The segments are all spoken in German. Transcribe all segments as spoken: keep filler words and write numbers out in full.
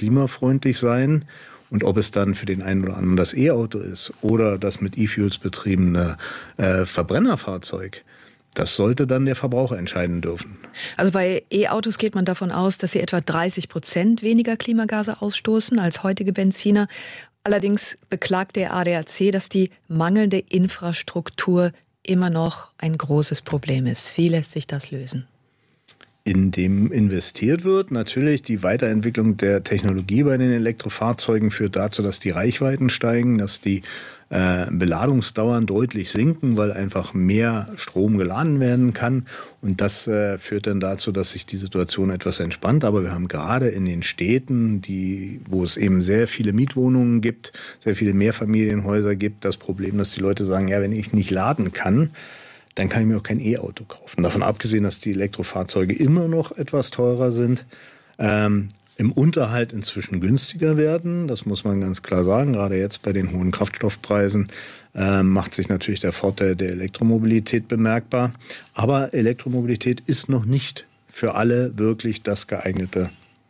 klimafreundlich sein. Und ob es dann für den einen oder anderen das E-Auto ist oder das mit E-Fuels betriebene äh, Verbrennerfahrzeug, das sollte dann der Verbraucher entscheiden dürfen. Also bei E-Autos geht man davon aus, dass sie etwa dreißig Prozent weniger Klimagase ausstoßen als heutige Benziner. Allerdings beklagt der A D A C, dass die mangelnde Infrastruktur immer noch ein großes Problem ist. Wie lässt sich das lösen? In dem investiert wird. Natürlich, die Weiterentwicklung der Technologie bei den Elektrofahrzeugen führt dazu, dass die Reichweiten steigen, dass die äh, Beladungsdauern deutlich sinken, weil einfach mehr Strom geladen werden kann. Und das äh, führt dann dazu, dass sich die Situation etwas entspannt. Aber wir haben gerade in den Städten, die, wo es eben sehr viele Mietwohnungen gibt, sehr viele Mehrfamilienhäuser gibt, das Problem, dass die Leute sagen, ja, wenn ich nicht laden kann, dann kann ich mir auch kein E-Auto kaufen. Davon abgesehen, dass die Elektrofahrzeuge immer noch etwas teurer sind, ähm, im Unterhalt inzwischen günstiger werden. Das muss man ganz klar sagen. Gerade jetzt bei den hohen Kraftstoffpreisen äh, macht sich natürlich der Vorteil der Elektromobilität bemerkbar. Aber Elektromobilität ist noch nicht für alle wirklich das geeignete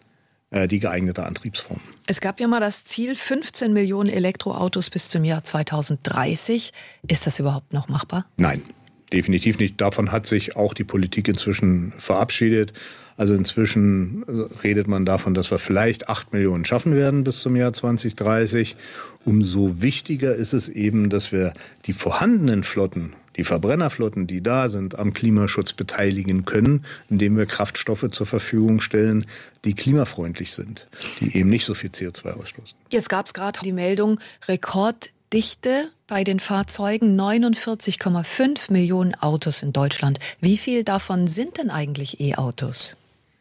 äh, die geeignete Antriebsform. Es gab ja mal das Ziel fünfzehn Millionen Elektroautos bis zum Jahr zweitausenddreißig. Ist das überhaupt noch machbar? Nein. Definitiv nicht. Davon hat sich auch die Politik inzwischen verabschiedet. Also inzwischen redet man davon, dass wir vielleicht acht Millionen schaffen werden bis zum Jahr zweitausenddreißig. Umso wichtiger ist es eben, dass wir die vorhandenen Flotten, die Verbrennerflotten, die da sind, am Klimaschutz beteiligen können, indem wir Kraftstoffe zur Verfügung stellen, die klimafreundlich sind, die eben nicht so viel C O zwei ausstoßen. Jetzt gab es gerade die Meldung, Rekorddichte bei den Fahrzeugen, neunundvierzig Komma fünf Millionen Autos in Deutschland. Wie viel davon sind denn eigentlich E-Autos?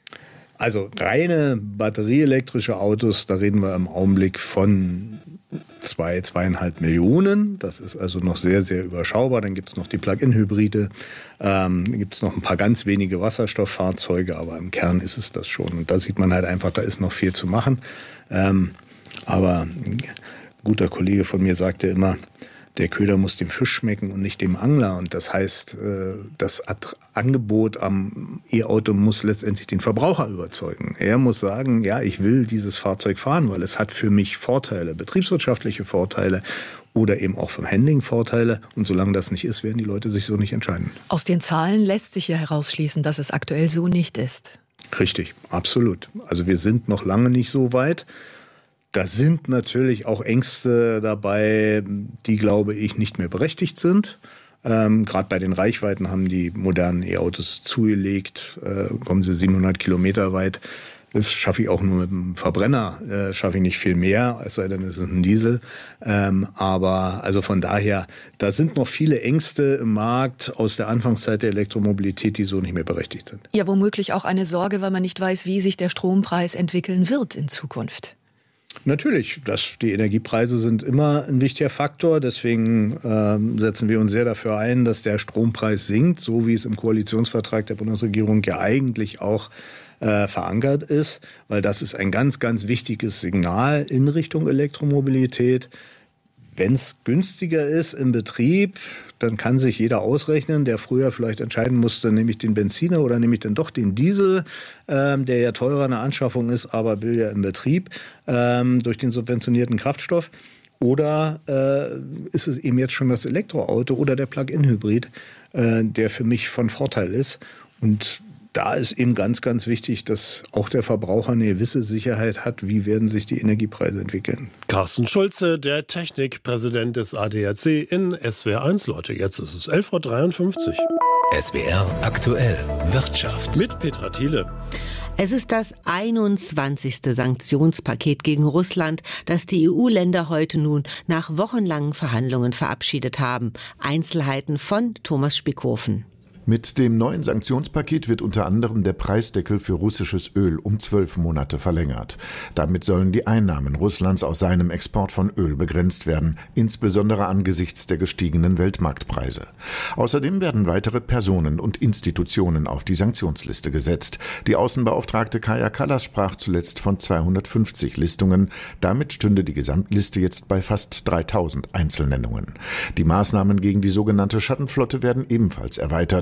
Also reine batterieelektrische Autos, da reden wir im Augenblick von zwei, zweieinhalb Millionen. Das ist also noch sehr, sehr überschaubar. Dann gibt es noch die Plug-in-Hybride, ähm, gibt es noch ein paar ganz wenige Wasserstofffahrzeuge, aber im Kern ist es das schon. Und da sieht man halt einfach, da ist noch viel zu machen. Ähm, aber ein guter Kollege von mir sagte immer, der Köder muss dem Fisch schmecken und nicht dem Angler. Und das heißt, das Angebot am E-Auto muss letztendlich den Verbraucher überzeugen. Er muss sagen, ja, ich will dieses Fahrzeug fahren, weil es hat für mich Vorteile, betriebswirtschaftliche Vorteile oder eben auch vom Handling Vorteile. Und solange das nicht ist, werden die Leute sich so nicht entscheiden. Aus den Zahlen lässt sich ja herausschließen, dass es aktuell so nicht ist. Richtig, absolut. Also wir sind noch lange nicht so weit. Da sind natürlich auch Ängste dabei, die, glaube ich, nicht mehr berechtigt sind. Ähm, Gerade bei den Reichweiten haben die modernen E-Autos zugelegt, äh, kommen sie siebenhundert Kilometer weit. Das schaffe ich auch nur mit einem Verbrenner, äh, schaffe ich nicht viel mehr, es sei denn, es ist ein Diesel. Ähm, aber also von daher, da sind noch viele Ängste im Markt aus der Anfangszeit der Elektromobilität, die so nicht mehr berechtigt sind. Ja, womöglich auch eine Sorge, weil man nicht weiß, wie sich der Strompreis entwickeln wird in Zukunft. Natürlich, das, die Energiepreise sind immer ein wichtiger Faktor. Deswegen ähm, setzen wir uns sehr dafür ein, dass der Strompreis sinkt, so wie es im Koalitionsvertrag der Bundesregierung ja eigentlich auch äh, verankert ist. Weil das ist ein ganz, ganz wichtiges Signal in Richtung Elektromobilität. Wenn es günstiger ist im Betrieb, dann kann sich jeder ausrechnen, der früher vielleicht entscheiden musste, nehme ich den Benziner oder nehme ich dann doch den Diesel, ähm, der ja teurer in der Anschaffung ist, aber billiger im Betrieb ähm, durch den subventionierten Kraftstoff. Oder äh, ist es eben jetzt schon das Elektroauto oder der Plug-in-Hybrid, äh, der für mich von Vorteil ist. Und da ist eben ganz, ganz wichtig, dass auch der Verbraucher eine gewisse Sicherheit hat, wie werden sich die Energiepreise entwickeln. Carsten Schulze, der Technikpräsident des A D A C in S W R eins. Leute, jetzt ist es elf Uhr dreiundfünfzig. S W R aktuell Wirtschaft. Mit Petra Thiele. Es ist das einundzwanzigste Sanktionspaket gegen Russland, das die E U-Länder heute nun nach wochenlangen Verhandlungen verabschiedet haben. Einzelheiten von Thomas Spickhofen. Mit dem neuen Sanktionspaket wird unter anderem der Preisdeckel für russisches Öl um zwölf Monate verlängert. Damit sollen die Einnahmen Russlands aus seinem Export von Öl begrenzt werden, insbesondere angesichts der gestiegenen Weltmarktpreise. Außerdem werden weitere Personen und Institutionen auf die Sanktionsliste gesetzt. Die Außenbeauftragte Kaja Kallas sprach zuletzt von zweihundertfünfzig Listungen. Damit stünde die Gesamtliste jetzt bei fast dreitausend Einzelnennungen. Die Maßnahmen gegen die sogenannte Schattenflotte werden ebenfalls erweitert.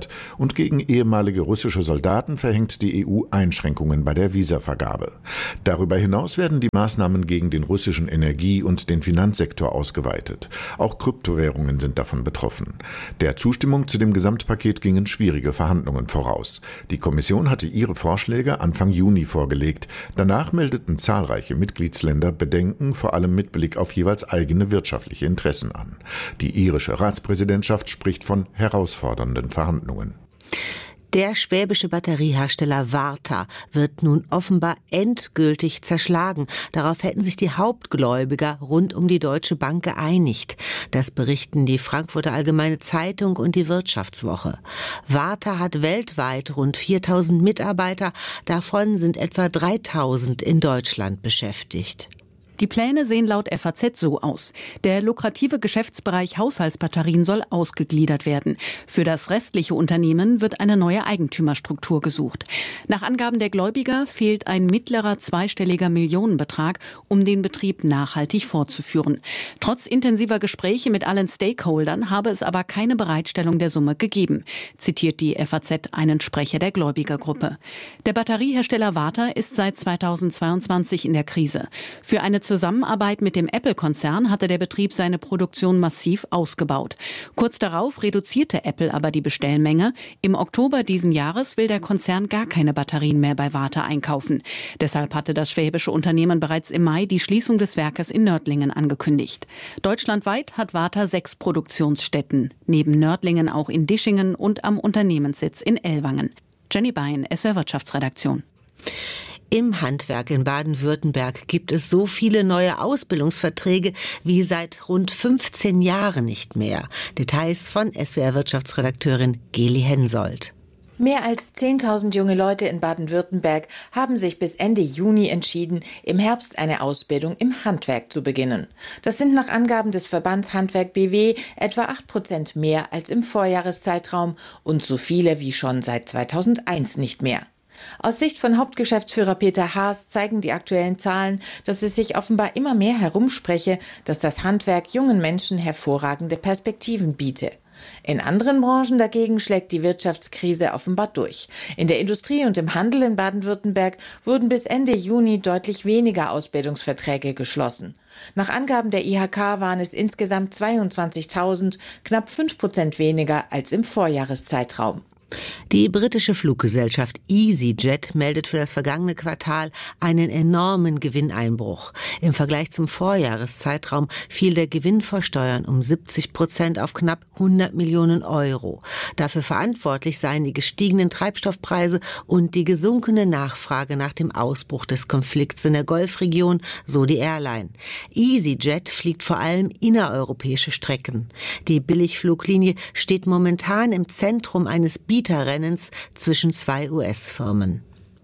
und gegen ehemalige russische Soldaten verhängt die E U Einschränkungen bei der Visavergabe. Darüber hinaus werden die Maßnahmen gegen den russischen Energie- und den Finanzsektor ausgeweitet. Auch Kryptowährungen sind davon betroffen. Der Zustimmung zu dem Gesamtpaket gingen schwierige Verhandlungen voraus. Die Kommission hatte ihre Vorschläge Anfang Juni vorgelegt. Danach meldeten zahlreiche Mitgliedsländer Bedenken, vor allem mit Blick auf jeweils eigene wirtschaftliche Interessen an. Die irische Ratspräsidentschaft spricht von herausfordernden Verhandlungen. Der schwäbische Batteriehersteller Varta wird nun offenbar endgültig zerschlagen. Darauf hätten sich die Hauptgläubiger rund um die Deutsche Bank geeinigt. Das berichten die Frankfurter Allgemeine Zeitung und die Wirtschaftswoche. Varta hat weltweit rund viertausend Mitarbeiter. Davon sind etwa dreitausend in Deutschland beschäftigt. Die Pläne sehen laut F A Z so aus. Der lukrative Geschäftsbereich Haushaltsbatterien soll ausgegliedert werden. Für das restliche Unternehmen wird eine neue Eigentümerstruktur gesucht. Nach Angaben der Gläubiger fehlt ein mittlerer zweistelliger Millionenbetrag, um den Betrieb nachhaltig fortzuführen. Trotz intensiver Gespräche mit allen Stakeholdern habe es aber keine Bereitstellung der Summe gegeben, zitiert die F A Z einen Sprecher der Gläubigergruppe. Der Batteriehersteller Varta ist seit zweitausendzweiundzwanzig in der Krise. Für eine Zusammenarbeit mit dem Apple-Konzern hatte der Betrieb seine Produktion massiv ausgebaut. Kurz darauf reduzierte Apple aber die Bestellmenge. Im Oktober diesen Jahres will der Konzern gar keine Batterien mehr bei Varta einkaufen. Deshalb hatte das schwäbische Unternehmen bereits im Mai die Schließung des Werkes in Nördlingen angekündigt. Deutschlandweit hat Varta sechs Produktionsstätten, neben Nördlingen auch in Dischingen und am Unternehmenssitz in Ellwangen. Jenny Bein, S W R Wirtschaftsredaktion. Im Handwerk in Baden-Württemberg gibt es so viele neue Ausbildungsverträge wie seit rund fünfzehn Jahren nicht mehr. Details von S W R-Wirtschaftsredakteurin Geli Hensoldt. Mehr als zehntausend junge Leute in Baden-Württemberg haben sich bis Ende Juni entschieden, im Herbst eine Ausbildung im Handwerk zu beginnen. Das sind nach Angaben des Verbands Handwerk B W etwa acht Prozent mehr als im Vorjahreszeitraum und so viele wie schon seit zweitausendeins nicht mehr. Aus Sicht von Hauptgeschäftsführer Peter Haas zeigen die aktuellen Zahlen, dass es sich offenbar immer mehr herumspreche, dass das Handwerk jungen Menschen hervorragende Perspektiven biete. In anderen Branchen dagegen schlägt die Wirtschaftskrise offenbar durch. In der Industrie und im Handel in Baden-Württemberg wurden bis Ende Juni deutlich weniger Ausbildungsverträge geschlossen. Nach Angaben der I H K waren es insgesamt zweiundzwanzigtausend, knapp fünf Prozent weniger als im Vorjahreszeitraum. Die britische Fluggesellschaft EasyJet meldet für das vergangene Quartal einen enormen Gewinneinbruch. Im Vergleich zum Vorjahreszeitraum fiel der Gewinn vor Steuern um siebzig Prozent auf knapp hundert Millionen Euro. Dafür verantwortlich seien die gestiegenen Treibstoffpreise und die gesunkene Nachfrage nach dem Ausbruch des Konflikts in der Golfregion, so die Airline. EasyJet fliegt vor allem innereuropäische Strecken. Die Billigfluglinie steht momentan im Zentrum eines Bieterrennens zwischen zwei U S-Firmen.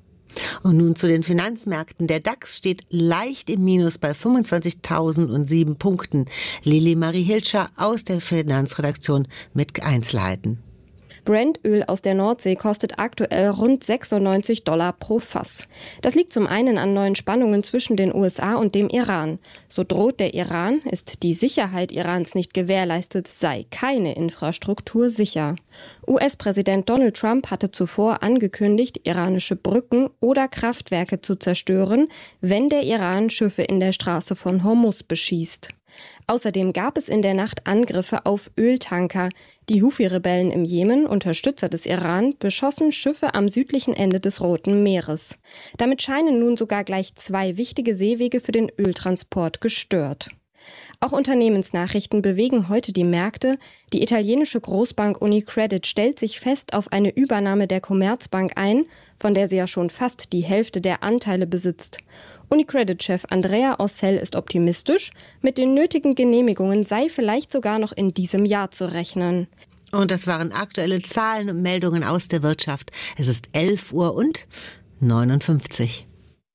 Und nun zu den Finanzmärkten. Der DAX steht leicht im Minus bei fünfundzwanzigtausendsieben Punkten. Lili Marie Hilscher aus der Finanzredaktion mit Einzelheiten. Brent-Öl aus der Nordsee kostet aktuell rund sechsundneunzig Dollar pro Fass. Das liegt zum einen an neuen Spannungen zwischen den U S A und dem Iran. So droht der Iran, ist die Sicherheit Irans nicht gewährleistet, sei keine Infrastruktur sicher. U S-Präsident Donald Trump hatte zuvor angekündigt, iranische Brücken oder Kraftwerke zu zerstören, wenn der Iran Schiffe in der Straße von Hormuz beschießt. Außerdem gab es in der Nacht Angriffe auf Öltanker. Die Huthi-Rebellen im Jemen, Unterstützer des Iran, beschossen Schiffe am südlichen Ende des Roten Meeres. Damit scheinen nun sogar gleich zwei wichtige Seewege für den Öltransport gestört. Auch Unternehmensnachrichten bewegen heute die Märkte. Die italienische Großbank UniCredit stellt sich fest auf eine Übernahme der Commerzbank ein, von der sie ja schon fast die Hälfte der Anteile besitzt. UniCredit-Chef Andrea Orcel ist optimistisch. Mit den nötigen Genehmigungen sei vielleicht sogar noch in diesem Jahr zu rechnen. Und das waren aktuelle Zahlen und Meldungen aus der Wirtschaft. Es ist elf Uhr und neunundfünfzig.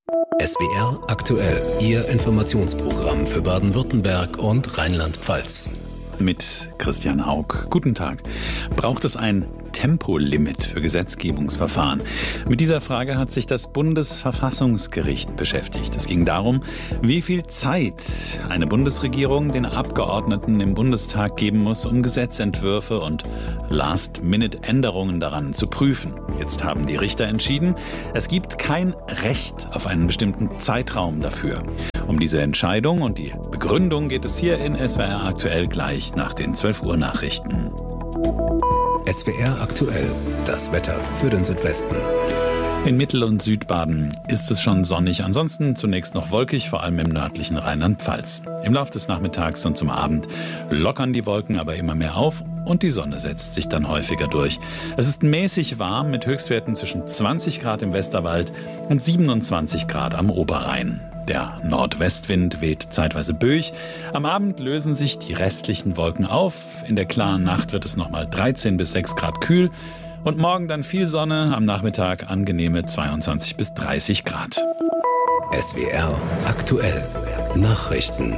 S W R aktuell, Ihr Informationsprogramm für Baden-Württemberg und Rheinland-Pfalz. mit Christian Haug. Guten Tag. Braucht es ein Tempolimit für Gesetzgebungsverfahren? Mit dieser Frage hat sich das Bundesverfassungsgericht beschäftigt. Es ging darum, wie viel Zeit eine Bundesregierung den Abgeordneten im Bundestag geben muss, um Gesetzentwürfe und Last-Minute-Änderungen daran zu prüfen. Jetzt haben die Richter entschieden, es gibt kein Recht auf einen bestimmten Zeitraum dafür. Um diese Entscheidung und die Begründung geht es hier in S W R aktuell gleich nach den zwölf Uhr Nachrichten. S W R aktuell, das Wetter für den Südwesten. In Mittel- und Südbaden ist es schon sonnig, ansonsten zunächst noch wolkig, vor allem im nördlichen Rheinland-Pfalz. Im Laufe des Nachmittags und zum Abend lockern die Wolken aber immer mehr auf und die Sonne setzt sich dann häufiger durch. Es ist mäßig warm mit Höchstwerten zwischen zwanzig Grad im Westerwald und siebenundzwanzig Grad am Oberrhein. Der Nordwestwind weht zeitweise böig. Am Abend lösen sich die restlichen Wolken auf. In der klaren Nacht wird es nochmal dreizehn bis sechs Grad kühl. Und morgen dann viel Sonne, am Nachmittag angenehme zweiundzwanzig bis dreißig Grad. S W R aktuell. Nachrichten.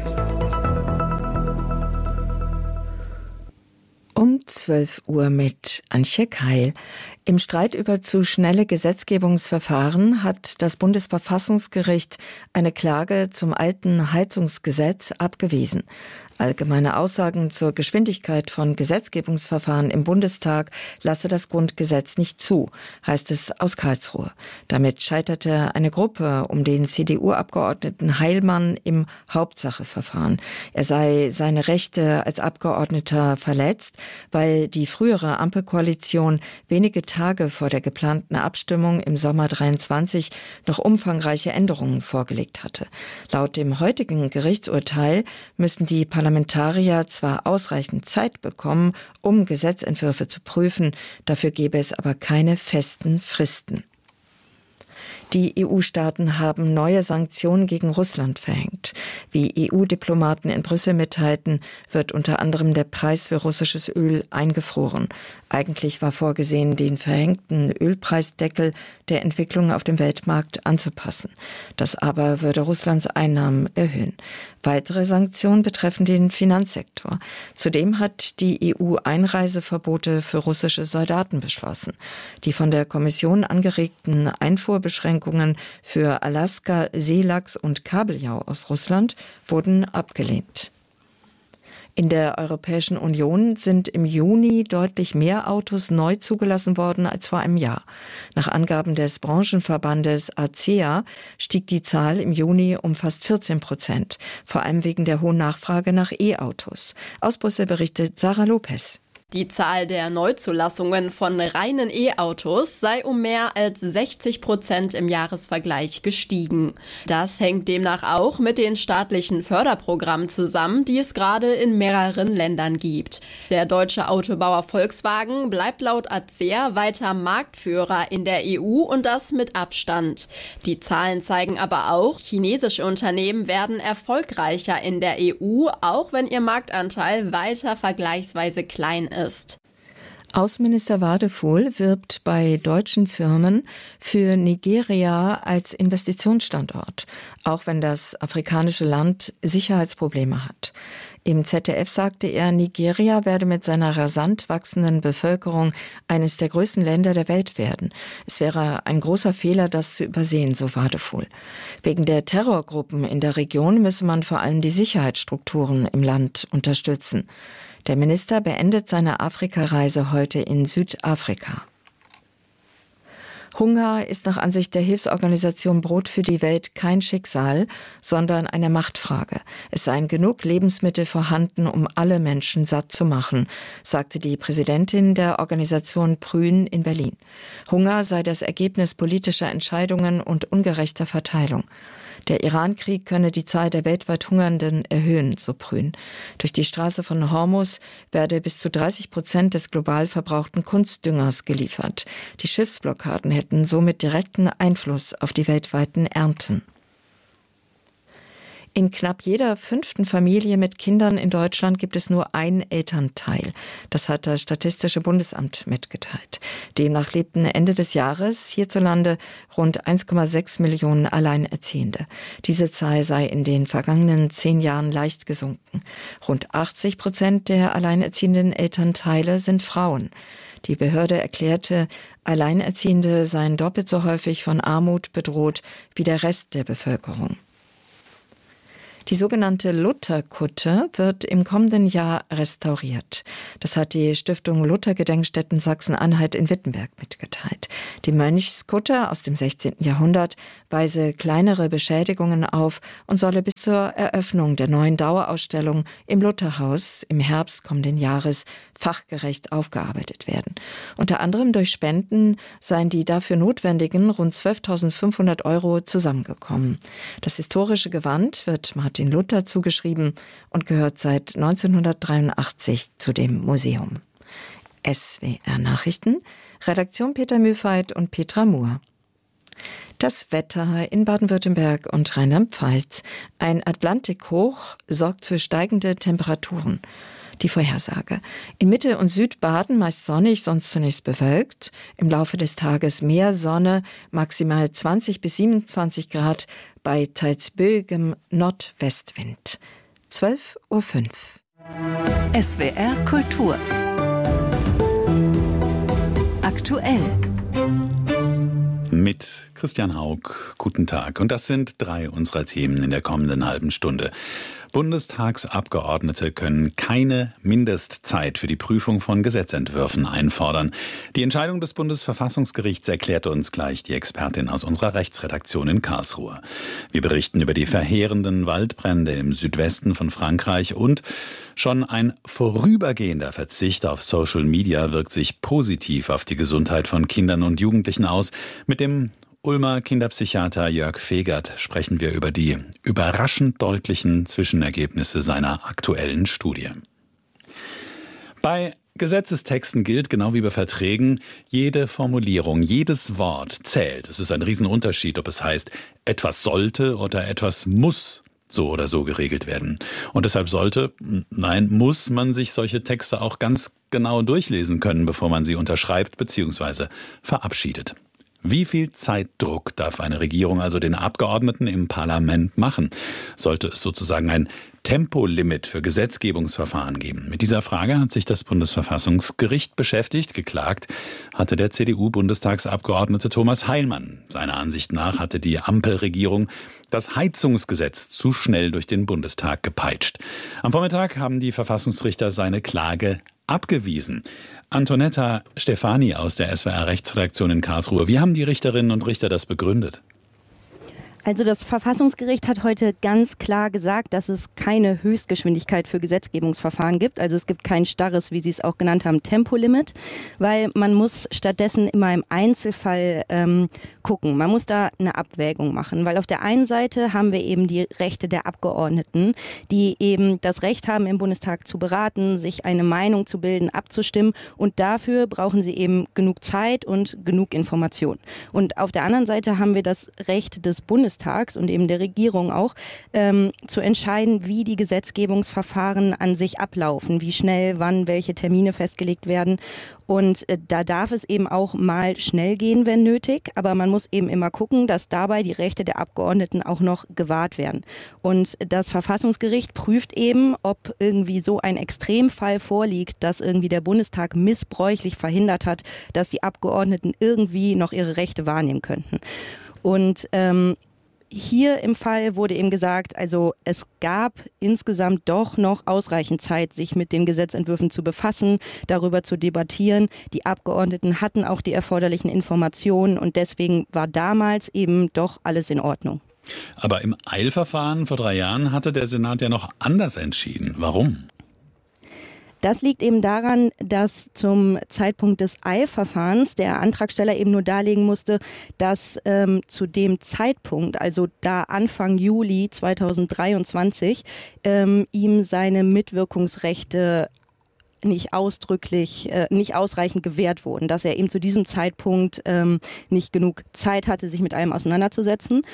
Um zwölf Uhr mit Antje Keil. Im Streit über zu schnelle Gesetzgebungsverfahren hat das Bundesverfassungsgericht eine Klage zum alten Heizungsgesetz abgewiesen. Allgemeine Aussagen zur Geschwindigkeit von Gesetzgebungsverfahren im Bundestag lasse das Grundgesetz nicht zu, heißt es aus Karlsruhe. Damit scheiterte eine Gruppe um den C D U-Abgeordneten Heilmann im Hauptsacheverfahren. Er sei seine Rechte als Abgeordneter verletzt, weil die frühere Ampelkoalition wenige Tage vor der geplanten Abstimmung im Sommer dreiundzwanzig noch umfangreiche Änderungen vorgelegt hatte. Laut dem heutigen Gerichtsurteil müssen die Parlamentarier zwar ausreichend Zeit bekommen, um Gesetzentwürfe zu prüfen, dafür gäbe es aber keine festen Fristen. Die E U-Staaten haben neue Sanktionen gegen Russland verhängt. Wie E U-Diplomaten in Brüssel mitteilten, wird unter anderem der Preis für russisches Öl eingefroren. Eigentlich war vorgesehen, den verhängten Ölpreisdeckel der Entwicklung auf dem Weltmarkt anzupassen. Das aber würde Russlands Einnahmen erhöhen. Weitere Sanktionen betreffen den Finanzsektor. Zudem hat die E U Einreiseverbote für russische Soldaten beschlossen. Die von der Kommission angeregten Einfuhrbeschränkungen für Alaska, Seelachs und Kabeljau aus Russland wurden abgelehnt. In der Europäischen Union sind im Juni deutlich mehr Autos neu zugelassen worden als vor einem Jahr. Nach Angaben des Branchenverbandes A C E A stieg die Zahl im Juni um fast vierzehn Prozent, vor allem wegen der hohen Nachfrage nach E-Autos. Aus Brüssel berichtet Sarah Lopez. Die Zahl der Neuzulassungen von reinen E-Autos sei um mehr als sechzig Prozent im Jahresvergleich gestiegen. Das hängt demnach auch mit den staatlichen Förderprogrammen zusammen, die es gerade in mehreren Ländern gibt. Der deutsche Autobauer Volkswagen bleibt laut A C E A weiter Marktführer in der E U und das mit Abstand. Die Zahlen zeigen aber auch, chinesische Unternehmen werden erfolgreicher in der E U, auch wenn ihr Marktanteil weiter vergleichsweise klein ist. Ist. Außenminister Wadefuhl wirbt bei deutschen Firmen für Nigeria als Investitionsstandort, auch wenn das afrikanische Land Sicherheitsprobleme hat. Im Z D F sagte er, Nigeria werde mit seiner rasant wachsenden Bevölkerung eines der größten Länder der Welt werden. Es wäre ein großer Fehler, das zu übersehen, so Wadefuhl. Wegen der Terrorgruppen in der Region müsse man vor allem die Sicherheitsstrukturen im Land unterstützen. Der Minister beendet seine Afrikareise heute in Südafrika. Hunger ist nach Ansicht der Hilfsorganisation Brot für die Welt kein Schicksal, sondern eine Machtfrage. Es seien genug Lebensmittel vorhanden, um alle Menschen satt zu machen, sagte die Präsidentin der Organisation Prün in Berlin. Hunger sei das Ergebnis politischer Entscheidungen und ungerechter Verteilung. Der Iran-Krieg könne die Zahl der weltweit Hungernden erhöhen, so Prün. Durch die Straße von Hormuz werde bis zu dreißig Prozent des global verbrauchten Kunstdüngers geliefert. Die Schiffsblockaden hätten somit direkten Einfluss auf die weltweiten Ernten. In knapp jeder fünften Familie mit Kindern in Deutschland gibt es nur ein Elternteil. Das hat das Statistische Bundesamt mitgeteilt. Demnach lebten Ende des Jahres hierzulande rund eins Komma sechs Millionen Alleinerziehende. Diese Zahl sei in den vergangenen zehn Jahren leicht gesunken. Rund achtzig Prozent der alleinerziehenden Elternteile sind Frauen. Die Behörde erklärte, Alleinerziehende seien doppelt so häufig von Armut bedroht wie der Rest der Bevölkerung. Die sogenannte Lutherkutte wird im kommenden Jahr restauriert. Das hat die Stiftung Luther-Gedenkstätten Sachsen-Anhalt in Wittenberg mitgeteilt. Die Mönchskutte aus dem sechzehnten Jahrhundert weise kleinere Beschädigungen auf und solle bis zur Eröffnung der neuen Dauerausstellung im Lutherhaus im Herbst kommenden Jahres fachgerecht aufgearbeitet werden. Unter anderem durch Spenden seien die dafür notwendigen rund zwölftausendfünfhundert Euro zusammengekommen. Das historische Gewand wird Martin Luther zugeschrieben und gehört seit neunzehnhundertdreiundachtzig zu dem Museum. S W R Nachrichten, Redaktion Peter Mühlfeit und Petra Muhr. Das Wetter in Baden-Württemberg und Rheinland-Pfalz. Ein Atlantikhoch sorgt für steigende Temperaturen. Die Vorhersage. In Mitte- und Südbaden meist sonnig, sonst zunächst bewölkt. Im Laufe des Tages mehr Sonne, maximal zwanzig bis siebenundzwanzig Grad bei teils böigem Nordwestwind. zwölf Uhr fünf. S W R Kultur. Aktuell. Mit Christian Haug, guten Tag. Und das sind drei unserer Themen in der kommenden halben Stunde. Bundestagsabgeordnete können keine Mindestzeit für die Prüfung von Gesetzentwürfen einfordern. Die Entscheidung des Bundesverfassungsgerichts erklärte uns gleich die Expertin aus unserer Rechtsredaktion in Karlsruhe. Wir berichten über die verheerenden Waldbrände im Südwesten von Frankreich und schon ein vorübergehender Verzicht auf Social Media wirkt sich positiv auf die Gesundheit von Kindern und Jugendlichen aus. Mit dem Ulmer Kinderpsychiater Jörg Fegert sprechen wir über die überraschend deutlichen Zwischenergebnisse seiner aktuellen Studie. Bei Gesetzestexten gilt, genau wie bei Verträgen, jede Formulierung, jedes Wort zählt. Es ist ein Riesenunterschied, ob es heißt, etwas sollte oder etwas muss so oder so geregelt werden. Und deshalb sollte, nein, muss man sich solche Texte auch ganz genau durchlesen können, bevor man sie unterschreibt bzw. verabschiedet. Wie viel Zeitdruck darf eine Regierung also den Abgeordneten im Parlament machen? Sollte es sozusagen ein Tempolimit für Gesetzgebungsverfahren geben? Mit dieser Frage hat sich das Bundesverfassungsgericht beschäftigt. Geklagt hatte der C D U-Bundestagsabgeordnete Thomas Heilmann. Seiner Ansicht nach hatte die Ampelregierung das Heizungsgesetz zu schnell durch den Bundestag gepeitscht. Am Vormittag haben die Verfassungsrichter seine Klage abgewiesen. Antonetta Stefani aus der S W R-Rechtsredaktion in Karlsruhe. Wie haben die Richterinnen und Richter das begründet? Also das Verfassungsgericht hat heute ganz klar gesagt, dass es keine Höchstgeschwindigkeit für Gesetzgebungsverfahren gibt. Also es gibt kein starres, wie Sie es auch genannt haben, Tempolimit, weil man muss stattdessen immer im Einzelfall ähm, gucken. Man muss da eine Abwägung machen, weil auf der einen Seite haben wir eben die Rechte der Abgeordneten, die eben das Recht haben, im Bundestag zu beraten, sich eine Meinung zu bilden, abzustimmen, und dafür brauchen sie eben genug Zeit und genug Information. Und auf der anderen Seite haben wir das Recht des Bundestags und eben der Regierung auch, ähm, zu entscheiden, wie die Gesetzgebungsverfahren an sich ablaufen, wie schnell, wann, welche Termine festgelegt werden. Und äh, da darf es eben auch mal schnell gehen, wenn nötig, aber man muss eben immer gucken, dass dabei die Rechte der Abgeordneten auch noch gewahrt werden. Und das Verfassungsgericht prüft eben, ob irgendwie so ein Extremfall vorliegt, dass irgendwie der Bundestag missbräuchlich verhindert hat, dass die Abgeordneten irgendwie noch ihre Rechte wahrnehmen könnten. Und ähm, hier im Fall wurde eben gesagt, also es gab insgesamt doch noch ausreichend Zeit, sich mit den Gesetzentwürfen zu befassen, darüber zu debattieren. Die Abgeordneten hatten auch die erforderlichen Informationen und deswegen war damals eben doch alles in Ordnung. Aber im Eilverfahren vor drei Jahren hatte der Senat ja noch anders entschieden. Warum? Das liegt eben daran, dass zum Zeitpunkt des Eilverfahrens der Antragsteller eben nur darlegen musste, dass ähm, zu dem Zeitpunkt, also da Anfang Juli zweitausenddreiundzwanzig, ähm, ihm seine Mitwirkungsrechte nicht ausdrücklich, äh, nicht ausreichend gewährt wurden, dass er eben zu diesem Zeitpunkt ähm, nicht genug Zeit hatte, sich mit allem auseinanderzusetzen.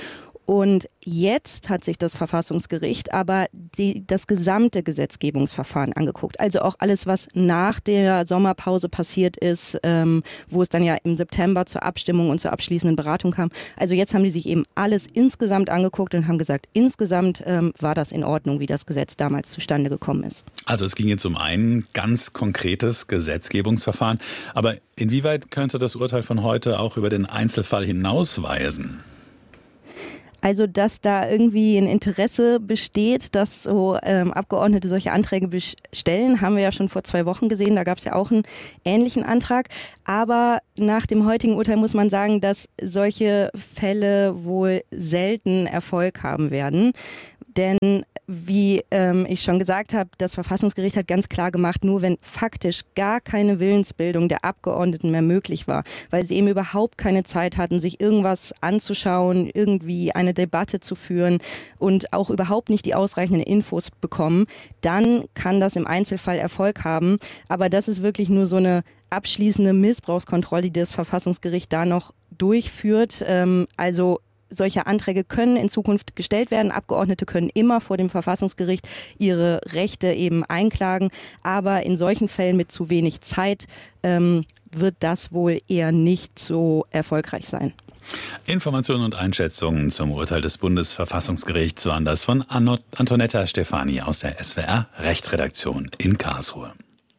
Und jetzt hat sich das Verfassungsgericht aber die, das gesamte Gesetzgebungsverfahren angeguckt. Also auch alles, was nach der Sommerpause passiert ist, ähm, wo es dann ja im September zur Abstimmung und zur abschließenden Beratung kam. Also jetzt haben die sich eben alles insgesamt angeguckt und haben gesagt, insgesamt ähm, war das in Ordnung, wie das Gesetz damals zustande gekommen ist. Also es ging jetzt um ein ganz konkretes Gesetzgebungsverfahren. Aber inwieweit könnte das Urteil von heute auch über den Einzelfall hinausweisen? Also, dass da irgendwie ein Interesse besteht, dass so ähm, Abgeordnete solche Anträge stellen, haben wir ja schon vor zwei Wochen gesehen. Da gab es ja auch einen ähnlichen Antrag. Aber nach dem heutigen Urteil muss man sagen, dass solche Fälle wohl selten Erfolg haben werden. Denn wie ähm, ich schon gesagt habe, das Verfassungsgericht hat ganz klar gemacht, nur wenn faktisch gar keine Willensbildung der Abgeordneten mehr möglich war, weil sie eben überhaupt keine Zeit hatten, sich irgendwas anzuschauen, irgendwie eine Debatte zu führen und auch überhaupt nicht die ausreichenden Infos bekommen, dann kann das im Einzelfall Erfolg haben. Aber das ist wirklich nur so eine abschließende Missbrauchskontrolle, die das Verfassungsgericht da noch durchführt. Ähm, also Solche Anträge können in Zukunft gestellt werden. Abgeordnete können immer vor dem Verfassungsgericht ihre Rechte eben einklagen. Aber in solchen Fällen mit zu wenig Zeit ähm, wird das wohl eher nicht so erfolgreich sein. Informationen und Einschätzungen zum Urteil des Bundesverfassungsgerichts waren das von Antonetta Stefani aus der S W R Rechtsredaktion in Karlsruhe.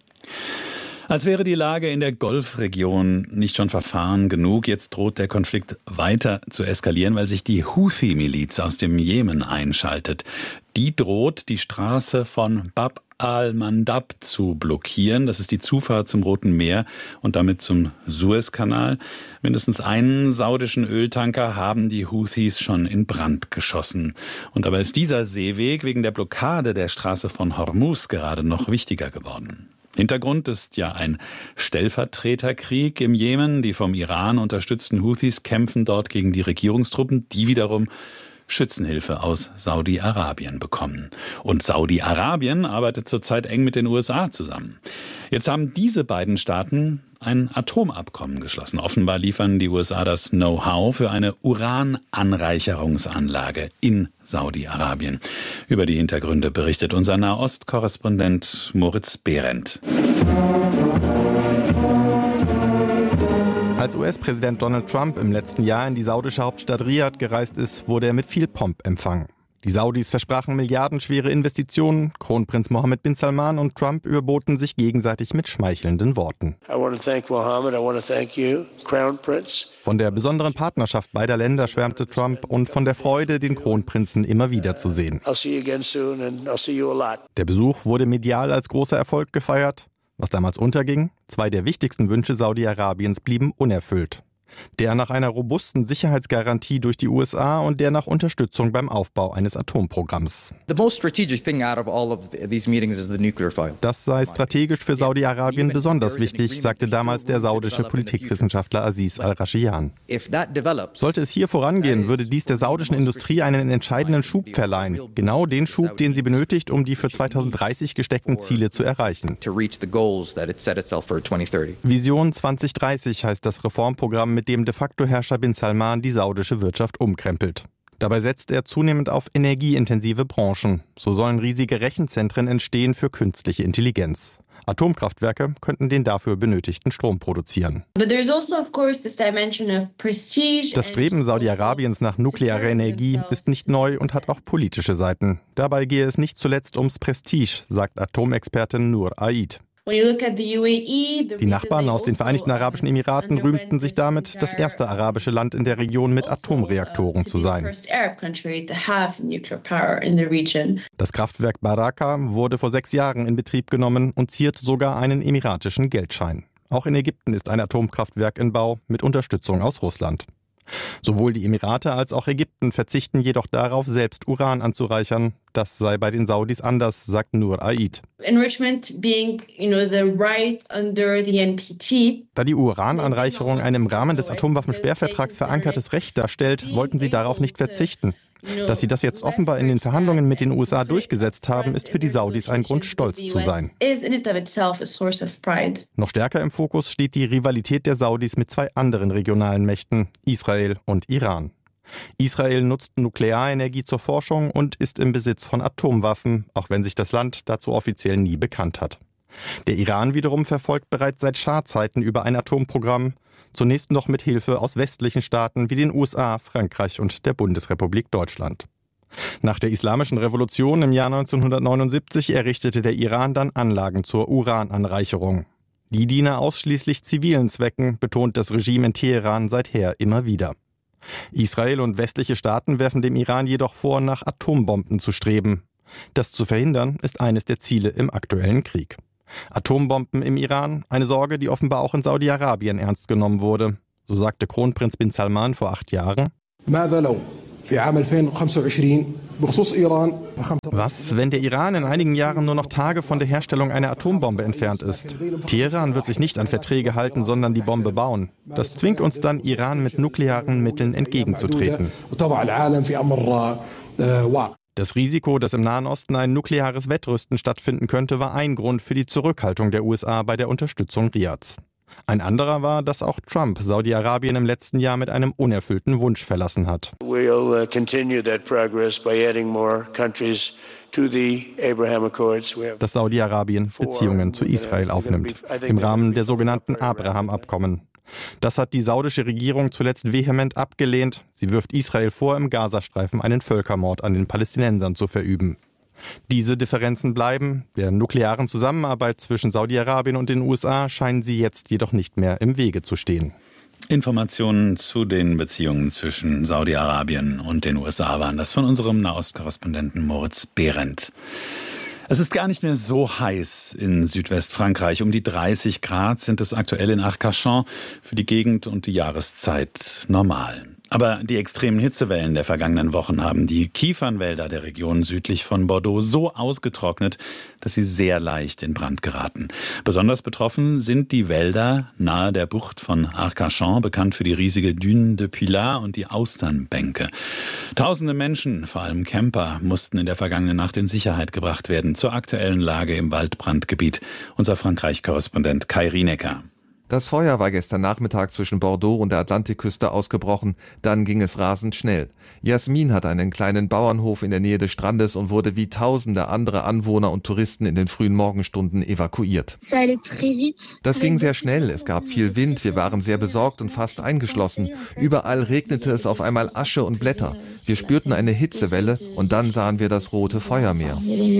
Als wäre die Lage in der Golfregion nicht schon verfahren genug, jetzt droht der Konflikt weiter zu eskalieren, weil sich die Houthi-Miliz aus dem Jemen einschaltet. Die droht, die Straße von Bab al-Mandab zu blockieren. Das ist die Zufahrt zum Roten Meer und damit zum Suezkanal. Mindestens einen saudischen Öltanker haben die Houthis schon in Brand geschossen. Und dabei ist dieser Seeweg wegen der Blockade der Straße von Hormuz gerade noch wichtiger geworden. Hintergrund ist ja ein Stellvertreterkrieg im Jemen. Die vom Iran unterstützten Houthis kämpfen dort gegen die Regierungstruppen, die wiederum Schützenhilfe aus Saudi-Arabien bekommen. Und Saudi-Arabien arbeitet zurzeit eng mit den U S A zusammen. Jetzt haben diese beiden Staaten ein Atomabkommen geschlossen. Offenbar liefern die U S A das Know-how für eine Urananreicherungsanlage in Saudi-Arabien. Über die Hintergründe berichtet unser Nahost-Korrespondent Moritz Behrendt. Als U S-Präsident Donald Trump im letzten Jahr in die saudische Hauptstadt Riyadh gereist ist, wurde er mit viel Pomp empfangen. Die Saudis versprachen milliardenschwere Investitionen, Kronprinz Mohammed bin Salman und Trump überboten sich gegenseitig mit schmeichelnden Worten. Von der besonderen Partnerschaft beider Länder schwärmte Trump und von der Freude, den Kronprinzen immer wieder zu sehen. Der Besuch wurde medial als großer Erfolg gefeiert. Was damals unterging, zwei der wichtigsten Wünsche Saudi-Arabiens blieben unerfüllt. Der nach einer robusten Sicherheitsgarantie durch die U S A und der nach Unterstützung beim Aufbau eines Atomprogramms. Das sei strategisch für Saudi-Arabien besonders wichtig, sagte damals der saudische Politikwissenschaftler Aziz al-Rashian. Sollte es hier vorangehen, würde dies der saudischen Industrie einen entscheidenden Schub verleihen. Genau den Schub, den sie benötigt, um die für zweitausenddreißig gesteckten Ziele zu erreichen. Vision zwanzig dreißig heißt das Reformprogramm, mit dem de facto Herrscher bin Salman die saudische Wirtschaft umkrempelt. Dabei setzt er zunehmend auf energieintensive Branchen. So sollen riesige Rechenzentren entstehen für künstliche Intelligenz. Atomkraftwerke könnten den dafür benötigten Strom produzieren. Das Streben Saudi-Arabiens nach nuklearer Energie ist nicht neu und hat auch politische Seiten. Dabei gehe es nicht zuletzt ums Prestige, sagt Atomexpertin Nur Aid. Die Nachbarn aus den Vereinigten Arabischen Emiraten rühmten sich damit, das erste arabische Land in der Region mit Atomreaktoren zu sein. Das Kraftwerk Baraka wurde vor sechs Jahren in Betrieb genommen und ziert sogar einen emiratischen Geldschein. Auch in Ägypten ist ein Atomkraftwerk in Bau mit Unterstützung aus Russland. Sowohl die Emirate als auch Ägypten verzichten jedoch darauf, selbst Uran anzureichern. Das sei bei den Saudis anders, sagt Nur Aid. Being, you know, the right under the N P T. Da die Urananreicherung ein im Rahmen des Atomwaffensperrvertrags verankertes Recht darstellt, wollten sie darauf nicht verzichten. Dass sie das jetzt offenbar in den Verhandlungen mit den U S A durchgesetzt haben, ist für die Saudis ein Grund, stolz zu sein. Noch stärker im Fokus steht die Rivalität der Saudis mit zwei anderen regionalen Mächten, Israel und Iran. Israel nutzt Nuklearenergie zur Forschung und ist im Besitz von Atomwaffen, auch wenn sich das Land dazu offiziell nie bekannt hat. Der Iran wiederum verfolgt bereits seit Schah-Zeiten über ein Atomprogramm, zunächst noch mit Hilfe aus westlichen Staaten wie den U S A, Frankreich und der Bundesrepublik Deutschland. Nach der Islamischen Revolution im Jahr neunzehnhundertneunundsiebzig errichtete der Iran dann Anlagen zur Urananreicherung. Die diene ausschließlich zivilen Zwecken, betont das Regime in Teheran seither immer wieder. Israel und westliche Staaten werfen dem Iran jedoch vor, nach Atombomben zu streben. Das zu verhindern, ist eines der Ziele im aktuellen Krieg. Atombomben im Iran, eine Sorge, die offenbar auch in Saudi-Arabien ernst genommen wurde. So sagte Kronprinz bin Salman vor acht Jahren: Was, wenn der Iran in einigen Jahren nur noch Tage von der Herstellung einer Atombombe entfernt ist? Teheran wird sich nicht an Verträge halten, sondern die Bombe bauen. Das zwingt uns dann, Iran mit nuklearen Mitteln entgegenzutreten. Das Risiko, dass im Nahen Osten ein nukleares Wettrüsten stattfinden könnte, war ein Grund für die Zurückhaltung der U S A bei der Unterstützung Riads. Ein anderer war, dass auch Trump Saudi-Arabien im letzten Jahr mit einem unerfüllten Wunsch verlassen hat. We'll continue that progress by adding more countries to the Abraham Accords. Dass Saudi-Arabien Beziehungen zu Israel aufnimmt, im Rahmen der sogenannten Abraham-Abkommen. Das hat die saudische Regierung zuletzt vehement abgelehnt. Sie wirft Israel vor, im Gazastreifen einen Völkermord an den Palästinensern zu verüben. Diese Differenzen bleiben. Der nuklearen Zusammenarbeit zwischen Saudi-Arabien und den U S A scheinen sie jetzt jedoch nicht mehr im Wege zu stehen. Informationen zu den Beziehungen zwischen Saudi-Arabien und den U S A waren das von unserem Nahostkorrespondenten Moritz Behrendt. Es ist gar nicht mehr so heiß in Südwestfrankreich. Um die dreißig Grad sind es aktuell in Arcachon, für die Gegend und die Jahreszeit normal. Aber die extremen Hitzewellen der vergangenen Wochen haben die Kiefernwälder der Region südlich von Bordeaux so ausgetrocknet, dass sie sehr leicht in Brand geraten. Besonders betroffen sind die Wälder nahe der Bucht von Arcachon, bekannt für die riesige Dune de Pilar und die Austernbänke. Tausende Menschen, vor allem Camper, mussten in der vergangenen Nacht in Sicherheit gebracht werden. Zur aktuellen Lage im Waldbrandgebiet unser Frankreich-Korrespondent Kai Rienecker. Das Feuer war gestern Nachmittag zwischen Bordeaux und der Atlantikküste ausgebrochen, dann ging es rasend schnell. Jasmin hat einen kleinen Bauernhof in der Nähe des Strandes und wurde wie tausende andere Anwohner und Touristen in den frühen Morgenstunden evakuiert. Das ging sehr schnell, es gab viel Wind, wir waren sehr besorgt und fast eingeschlossen. Überall regnete es auf einmal Asche und Blätter. Wir spürten eine Hitzewelle und dann sahen wir das rote Feuermeer.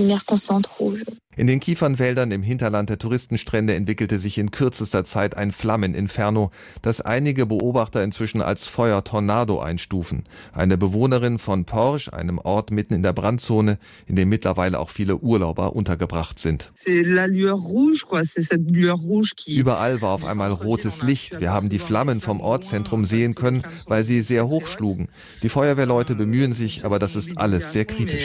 In den Kiefernwäldern im Hinterland der Touristenstrände entwickelte sich in kürzester Zeit ein Flammeninferno, das einige Beobachter inzwischen als Feuertornado einstufen. Eine Bewohnerin von Porges, einem Ort mitten in der Brandzone, in dem mittlerweile auch viele Urlauber untergebracht sind. Überall war auf einmal rotes Licht. Wir haben die Flammen vom Ortszentrum sehen können, weil sie sehr hoch schlugen. Die Feuerwehrleute bemühen sich, aber das ist alles sehr kritisch.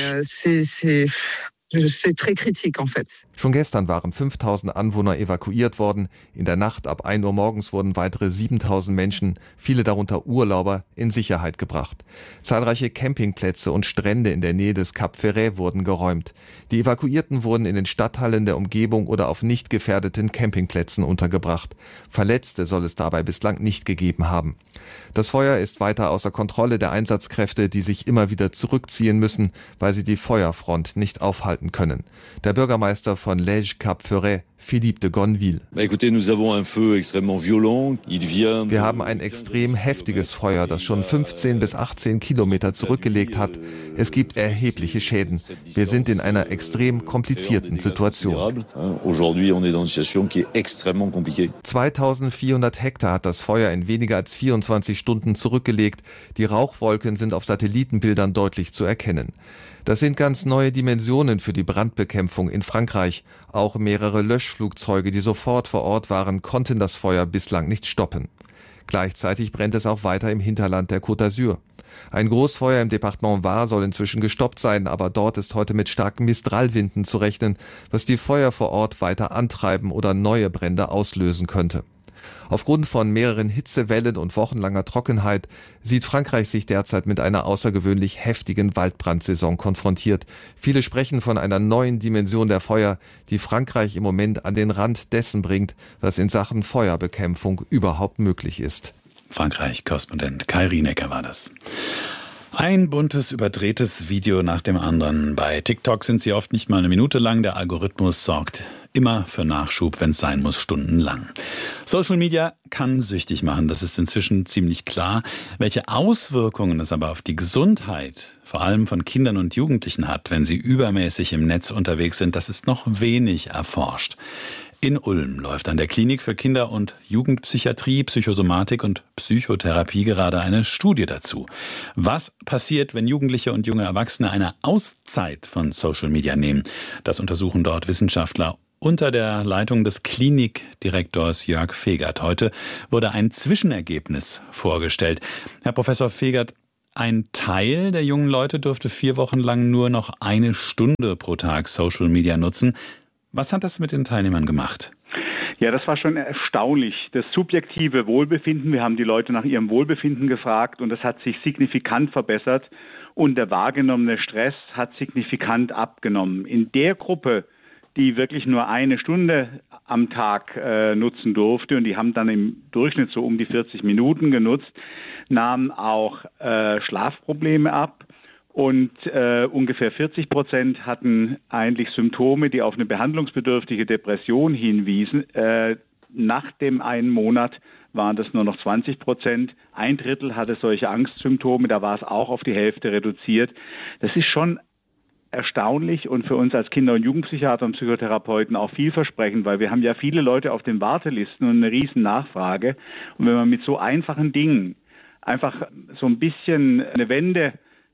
Schon gestern waren fünftausend Anwohner evakuiert worden. In der Nacht ab ein Uhr morgens wurden weitere siebentausend Menschen, viele darunter Urlauber, in Sicherheit gebracht. Zahlreiche Campingplätze und Strände in der Nähe des Cap Ferret wurden geräumt. Die Evakuierten wurden in den Stadthallen der Umgebung oder auf nicht gefährdeten Campingplätzen untergebracht. Verletzte soll es dabei bislang nicht gegeben haben. Das Feuer ist weiter außer Kontrolle der Einsatzkräfte, die sich immer wieder zurückziehen müssen, weil sie die Feuerfront nicht aufhalten können. Der Bürgermeister von Lège Cap Ferret, Philippe de Gonneville. Wir haben ein extrem heftiges Feuer, das schon fünfzehn bis achtzehn Kilometer zurückgelegt hat. Es gibt erhebliche Schäden. Wir sind in einer extrem komplizierten Situation. zweitausendvierhundert Hektar hat das Feuer in weniger als vierundzwanzig Stunden zurückgelegt. Die Rauchwolken sind auf Satellitenbildern deutlich zu erkennen. Das sind ganz neue Dimensionen für die Brandbekämpfung in Frankreich. Auch mehrere Löschflugzeuge, die sofort vor Ort waren, konnten das Feuer bislang nicht stoppen. Gleichzeitig brennt es auch weiter im Hinterland der Côte d'Azur. Ein Großfeuer im Departement Var soll inzwischen gestoppt sein, aber dort ist heute mit starken Mistralwinden zu rechnen, was die Feuer vor Ort weiter antreiben oder neue Brände auslösen könnte. Aufgrund von mehreren Hitzewellen und wochenlanger Trockenheit sieht Frankreich sich derzeit mit einer außergewöhnlich heftigen Waldbrandsaison konfrontiert. Viele sprechen von einer neuen Dimension der Feuer, die Frankreich im Moment an den Rand dessen bringt, was in Sachen Feuerbekämpfung überhaupt möglich ist. Frankreich-Korrespondent Kai Rienecker war das. Ein buntes, überdrehtes Video nach dem anderen. Bei TikTok sind sie oft nicht mal eine Minute lang. Der Algorithmus sorgt immer für Nachschub, wenn es sein muss, stundenlang. Social Media kann süchtig machen, das ist inzwischen ziemlich klar. Welche Auswirkungen es aber auf die Gesundheit, vor allem von Kindern und Jugendlichen hat, wenn sie übermäßig im Netz unterwegs sind, das ist noch wenig erforscht. In Ulm läuft an der Klinik für Kinder- und Jugendpsychiatrie, Psychosomatik und Psychotherapie gerade eine Studie dazu. Was passiert, wenn Jugendliche und junge Erwachsene eine Auszeit von Social Media nehmen? Das untersuchen dort Wissenschaftler unter der Leitung des Klinikdirektors Jörg Fegert. Heute wurde ein Zwischenergebnis vorgestellt. Herr Professor Fegert, ein Teil der jungen Leute durfte vier Wochen lang nur noch eine Stunde pro Tag Social Media nutzen. Was hat das mit den Teilnehmern gemacht? Ja, das war schon erstaunlich. Das subjektive Wohlbefinden, wir haben die Leute nach ihrem Wohlbefinden gefragt und das hat sich signifikant verbessert und der wahrgenommene Stress hat signifikant abgenommen. In der Gruppe, die wirklich nur eine Stunde am Tag äh, nutzen durfte und die haben dann im Durchschnitt so um die vierzig Minuten genutzt, nahmen auch äh, Schlafprobleme ab. Und äh, ungefähr vierzig Prozent hatten eigentlich Symptome, die auf eine behandlungsbedürftige Depression hinwiesen. Äh, nach dem einen Monat waren das nur noch zwanzig Prozent. Ein Drittel hatte solche Angstsymptome, da war es auch auf die Hälfte reduziert. Das ist schon erstaunlich und für uns als Kinder- und Jugendpsychiater und Psychotherapeuten auch vielversprechend, weil wir haben ja viele Leute auf den Wartelisten und eine riesen Nachfrage. Und wenn man mit so einfachen Dingen einfach so ein bisschen eine Wende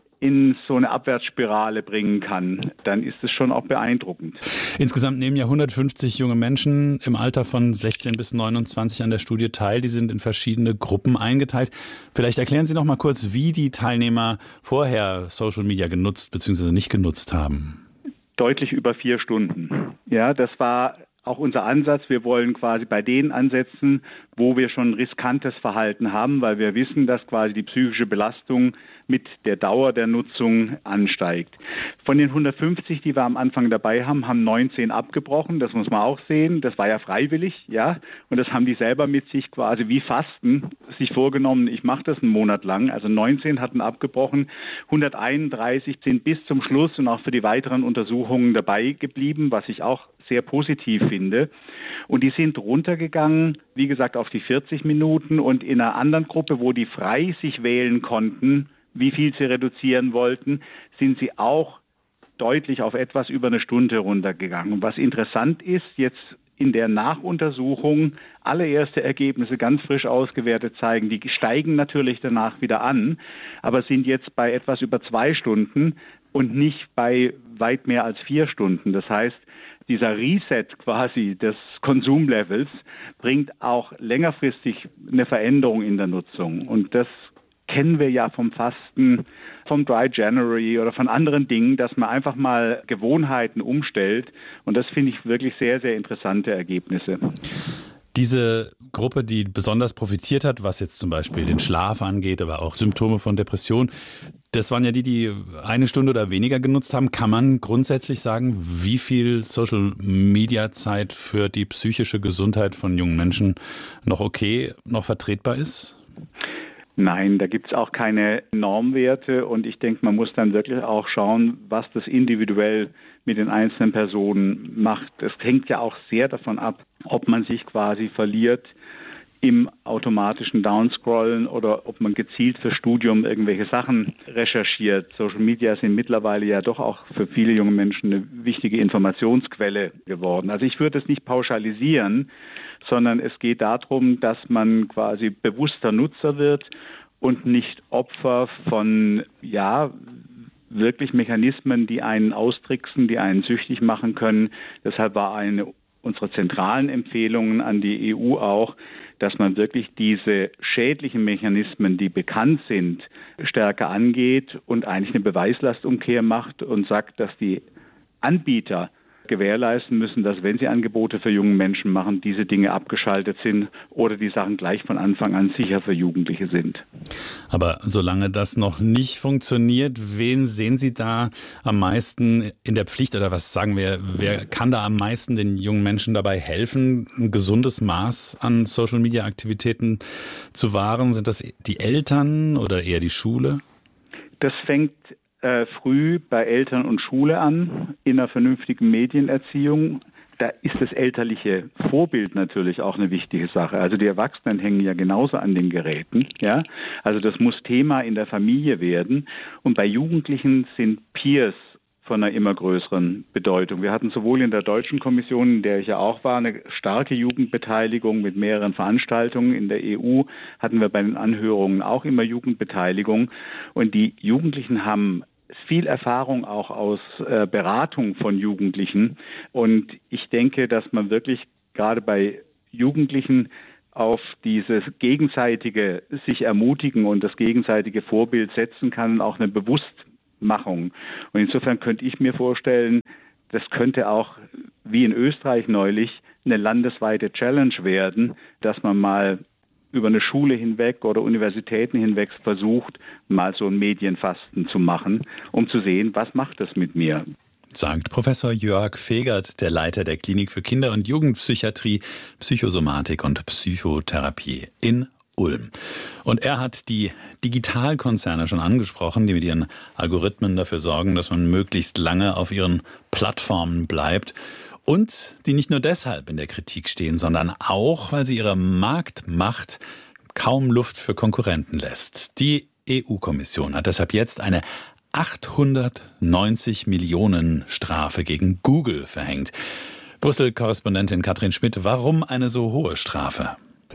in so eine Abwärtsspirale bringen kann, dann ist es schon auch beeindruckend. Insgesamt nehmen ja hundertfünfzig junge Menschen im Alter von sechzehn bis neunundzwanzig an der Studie teil. Die sind in verschiedene Gruppen eingeteilt. Vielleicht erklären Sie noch mal kurz, wie die Teilnehmer vorher Social Media genutzt bzw. nicht genutzt haben. Deutlich über vier Stunden. Ja, das war auch unser Ansatz. Wir wollen quasi bei denen ansetzen, wo wir schon riskantes Verhalten haben, weil wir wissen, dass quasi die psychische Belastung mit der Dauer der Nutzung ansteigt. Von den hundertfünfzig, die wir am Anfang dabei haben, haben neunzehn abgebrochen. Das muss man auch sehen. Das war ja freiwillig, ja. Und das haben die selber mit sich quasi wie Fasten sich vorgenommen. Ich mache das einen Monat lang. Also neunzehn hatten abgebrochen. hunderteinunddreißig sind bis zum Schluss und auch für die weiteren Untersuchungen dabei geblieben, was ich auch sehr positiv finde. Und die sind runtergegangen, wie gesagt, auf die vierzig Minuten und in einer anderen Gruppe, wo die frei sich wählen konnten, wie viel sie reduzieren wollten, sind sie auch deutlich auf etwas über eine Stunde runtergegangen. Und was interessant ist, jetzt in der Nachuntersuchung allererste Ergebnisse ganz frisch ausgewertet zeigen, die steigen natürlich danach wieder an, aber sind jetzt bei etwas über zwei Stunden und nicht bei weit mehr als vier Stunden. Das heißt, dieser Reset quasi des Konsumlevels bringt auch längerfristig eine Veränderung in der Nutzung. Und das kennen wir ja vom Fasten, vom Dry January oder von anderen Dingen, dass man einfach mal Gewohnheiten umstellt. Und das finde ich wirklich sehr, sehr interessante Ergebnisse. Diese Gruppe, die besonders profitiert hat, was jetzt zum Beispiel den Schlaf angeht, aber auch Symptome von Depression, das waren ja die, die eine Stunde oder weniger genutzt haben. Kann man grundsätzlich sagen, wie viel Social-Media-Zeit für die psychische Gesundheit von jungen Menschen noch okay, noch vertretbar ist? Nein, da gibt es auch keine Normwerte und ich denke, man muss dann wirklich auch schauen, was das individuell mit den einzelnen Personen macht. Es hängt ja auch sehr davon ab, ob man sich quasi verliert im automatischen Downscrollen oder ob man gezielt für Studium irgendwelche Sachen recherchiert. Social Media sind mittlerweile ja doch auch für viele junge Menschen eine wichtige Informationsquelle geworden. Also ich würde es nicht pauschalisieren, sondern es geht darum, dass man quasi bewusster Nutzer wird und nicht Opfer von, ja, wirklich Mechanismen, die einen austricksen, die einen süchtig machen können. Deshalb war eine unserer zentralen Empfehlungen an die E U auch, dass man wirklich diese schädlichen Mechanismen, die bekannt sind, stärker angeht und eigentlich eine Beweislastumkehr macht und sagt, dass die Anbieter gewährleisten müssen, dass, wenn sie Angebote für junge Menschen machen, diese Dinge abgeschaltet sind oder die Sachen gleich von Anfang an sicher für Jugendliche sind. Aber solange das noch nicht funktioniert, wen sehen Sie da am meisten in der Pflicht oder was sagen wir, wer kann da am meisten den jungen Menschen dabei helfen, ein gesundes Maß an Social-Media-Aktivitäten zu wahren? Sind das die Eltern oder eher die Schule? Das fängt äh, früh bei Eltern und Schule an, in einer vernünftigen Medienerziehung. Da ist das elterliche Vorbild natürlich auch eine wichtige Sache. Also die Erwachsenen hängen ja genauso an den Geräten. Ja? Also das muss Thema in der Familie werden. Und bei Jugendlichen sind Peers von einer immer größeren Bedeutung. Wir hatten sowohl in der Deutschen Kommission, in der ich ja auch war, eine starke Jugendbeteiligung mit mehreren Veranstaltungen. In der E U hatten wir bei den Anhörungen auch immer Jugendbeteiligung. Und die Jugendlichen haben viel Erfahrung auch aus äh, Beratung von Jugendlichen. Und ich denke, dass man wirklich gerade bei Jugendlichen auf dieses gegenseitige sich ermutigen und das gegenseitige Vorbild setzen kann und auch eine Bewusstmachung. Und insofern könnte ich mir vorstellen, das könnte auch, wie in Österreich neulich, eine landesweite Challenge werden, dass man mal über eine Schule hinweg oder Universitäten hinweg versucht, mal so ein Medienfasten zu machen, um zu sehen, was macht das mit mir. Sagt Professor Jörg Fegert, der Leiter der Klinik für Kinder- und Jugendpsychiatrie, Psychosomatik und Psychotherapie in Ulm. Und er hat die Digitalkonzerne schon angesprochen, die mit ihren Algorithmen dafür sorgen, dass man möglichst lange auf ihren Plattformen bleibt. Und die nicht nur deshalb in der Kritik stehen, sondern auch, weil sie ihre Marktmacht kaum Luft für Konkurrenten lässt. Die E U-Kommission hat deshalb jetzt eine achthundertneunzig Millionen Strafe gegen Google verhängt. Brüssel-Korrespondentin Katrin Schmidt, warum eine so hohe Strafe?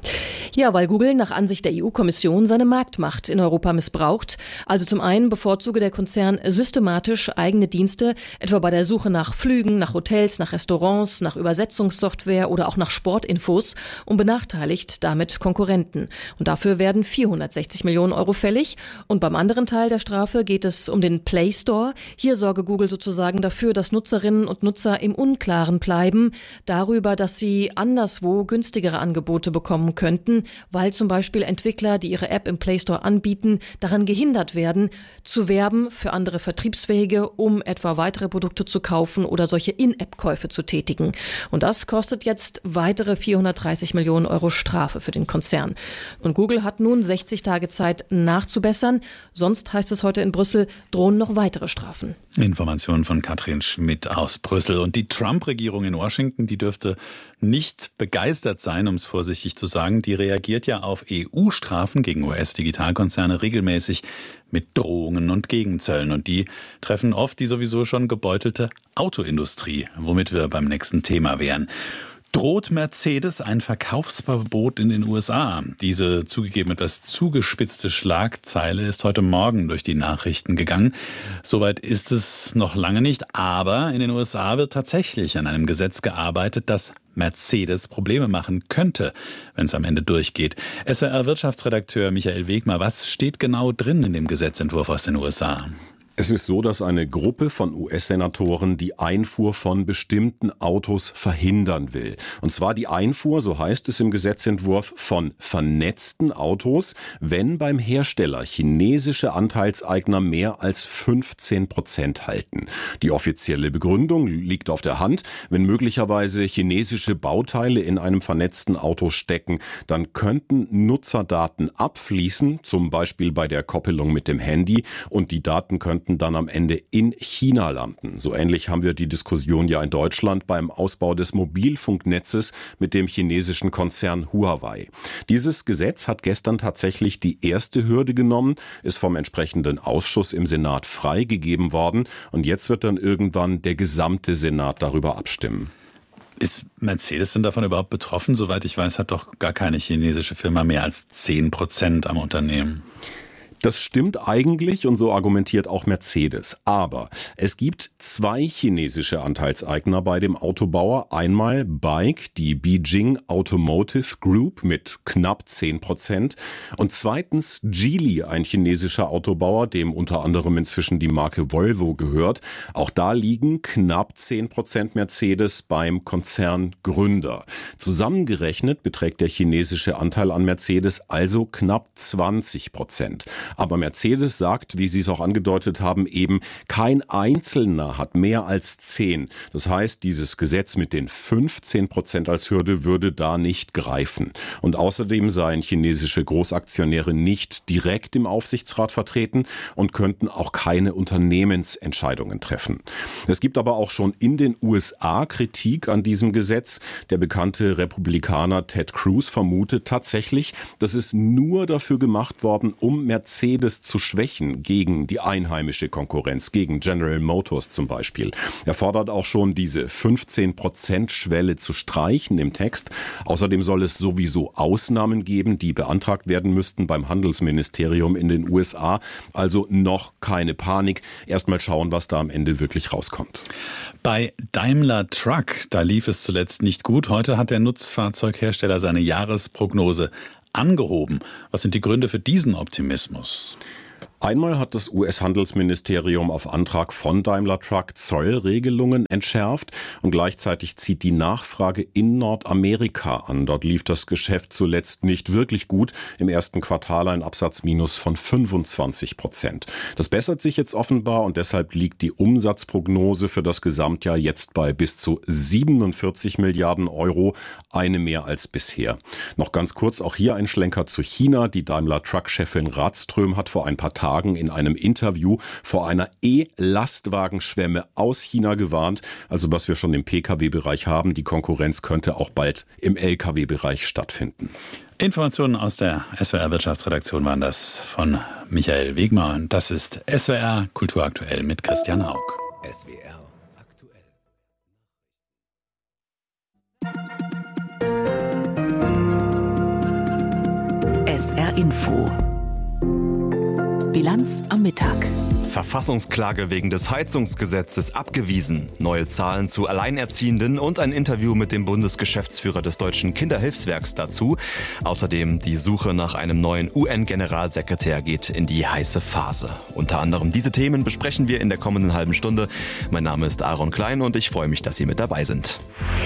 Ja, weil Google nach Ansicht der E U-Kommission seine Marktmacht in Europa missbraucht. Also zum einen bevorzuge der Konzern systematisch eigene Dienste, etwa bei der Suche nach Flügen, nach Hotels, nach Restaurants, nach Übersetzungssoftware oder auch nach Sportinfos und benachteiligt damit Konkurrenten. Und dafür werden vierhundertsechzig Millionen Euro fällig. Und beim anderen Teil der Strafe geht es um den Play Store. Hier sorge Google sozusagen dafür, dass Nutzerinnen und Nutzer im Unklaren bleiben, darüber, dass sie anderswo günstigere Angebote bekommen könnten, weil zum Beispiel Entwickler, die ihre App im Play Store anbieten, daran gehindert werden, zu werben für andere Vertriebswege, um etwa weitere Produkte zu kaufen oder solche In-App-Käufe zu tätigen. Und das kostet jetzt weitere vierhundertdreißig Millionen Euro Strafe für den Konzern. Und Google hat nun sechzig Tage Zeit nachzubessern. Sonst, heißt es heute in Brüssel, drohen noch weitere Strafen. Informationen von Katrin Schmidt aus Brüssel. Und die Trump-Regierung in Washington, die dürfte nicht begeistert sein, um es vorsichtig zu sagen. Die reagiert ja auf E U-Strafen gegen U S-Digitalkonzerne regelmäßig mit Drohungen und Gegenzöllen. Und die treffen oft die sowieso schon gebeutelte Autoindustrie, womit wir beim nächsten Thema wären. Droht Mercedes ein Verkaufsverbot in den U S A? Diese zugegeben etwas zugespitzte Schlagzeile ist heute Morgen durch die Nachrichten gegangen. Soweit ist es noch lange nicht, aber in den U S A wird tatsächlich an einem Gesetz gearbeitet, das Mercedes Probleme machen könnte, wenn es am Ende durchgeht. S W R-Wirtschaftsredakteur Michael Wegmer, was steht genau drin in dem Gesetzentwurf aus den U S A? Es ist so, dass eine Gruppe von U S-Senatoren die Einfuhr von bestimmten Autos verhindern will. Und zwar die Einfuhr, so heißt es im Gesetzentwurf, von vernetzten Autos, wenn beim Hersteller chinesische Anteilseigner mehr als fünfzehn Prozent halten. Die offizielle Begründung liegt auf der Hand. Wenn möglicherweise chinesische Bauteile in einem vernetzten Auto stecken, dann könnten Nutzerdaten abfließen, zum Beispiel bei der Koppelung mit dem Handy, und die Daten könnten dann am Ende in China landen. So ähnlich haben wir die Diskussion ja in Deutschland beim Ausbau des Mobilfunknetzes mit dem chinesischen Konzern Huawei. Dieses Gesetz hat gestern tatsächlich die erste Hürde genommen, ist vom entsprechenden Ausschuss im Senat freigegeben worden und jetzt wird dann irgendwann der gesamte Senat darüber abstimmen. Ist Mercedes denn davon überhaupt betroffen? Soweit ich weiß, hat doch gar keine chinesische Firma mehr als zehn Prozent am Unternehmen. Das stimmt eigentlich und so argumentiert auch Mercedes. Aber es gibt zwei chinesische Anteilseigner bei dem Autobauer. Einmal Bike, die Beijing Automotive Group mit knapp zehn Prozent. Und zweitens Geely, ein chinesischer Autobauer, dem unter anderem inzwischen die Marke Volvo gehört. Auch da liegen knapp zehn Prozent Mercedes beim Konzerngründer. Zusammengerechnet beträgt der chinesische Anteil an Mercedes also knapp zwanzig Prozent. Aber Mercedes sagt, wie Sie es auch angedeutet haben, eben kein Einzelner hat mehr als zehn. Das heißt, dieses Gesetz mit den fünfzehn Prozent als Hürde würde da nicht greifen. Und außerdem seien chinesische Großaktionäre nicht direkt im Aufsichtsrat vertreten und könnten auch keine Unternehmensentscheidungen treffen. Es gibt aber auch schon in den U S A Kritik an diesem Gesetz. Der bekannte Republikaner Ted Cruz vermutet tatsächlich, dass es nur dafür gemacht worden, um Mercedes zu schwächen gegen die einheimische Konkurrenz, gegen General Motors zum Beispiel. Er fordert auch schon, diese fünfzehn Prozent Schwelle zu streichen im Text. Außerdem soll es sowieso Ausnahmen geben, die beantragt werden müssten beim Handelsministerium in den U S A. Also noch keine Panik. Erstmal schauen, was da am Ende wirklich rauskommt. Bei Daimler Truck, da lief es zuletzt nicht gut. Heute hat der Nutzfahrzeughersteller seine Jahresprognose angehoben. Was sind die Gründe für diesen Optimismus? Einmal hat das U S-Handelsministerium auf Antrag von Daimler Truck Zollregelungen entschärft und gleichzeitig zieht die Nachfrage in Nordamerika an. Dort lief das Geschäft zuletzt nicht wirklich gut. Im ersten Quartal ein Absatzminus von fünfundzwanzig Prozent. Das bessert sich jetzt offenbar und deshalb liegt die Umsatzprognose für das Gesamtjahr jetzt bei bis zu siebenundvierzig Milliarden Euro, eine mehr als bisher. Noch ganz kurz auch hier ein Schlenker zu China. Die Daimler Truck-Chefin Radström hat vor ein paar Tagen in einem Interview vor einer E-Lastwagenschwemme aus China gewarnt. Also was wir schon im P K W-Bereich haben, die Konkurrenz könnte auch bald im L K W-Bereich stattfinden. Informationen aus der S W R Wirtschaftsredaktion waren das von Michael Wegmar. Und das ist S W R Kultur aktuell mit Christian Haug. S W R aktuell. S R Info. Bilanz am Mittag. Verfassungsklage wegen des Heizungsgesetzes abgewiesen. Neue Zahlen zu Alleinerziehenden und ein Interview mit dem Bundesgeschäftsführer des Deutschen Kinderhilfswerks dazu. Außerdem die Suche nach einem neuen U N-Generalsekretär geht in die heiße Phase. Unter anderem diese Themen besprechen wir in der kommenden halben Stunde. Mein Name ist Aaron Klein und ich freue mich, dass Sie mit dabei sind.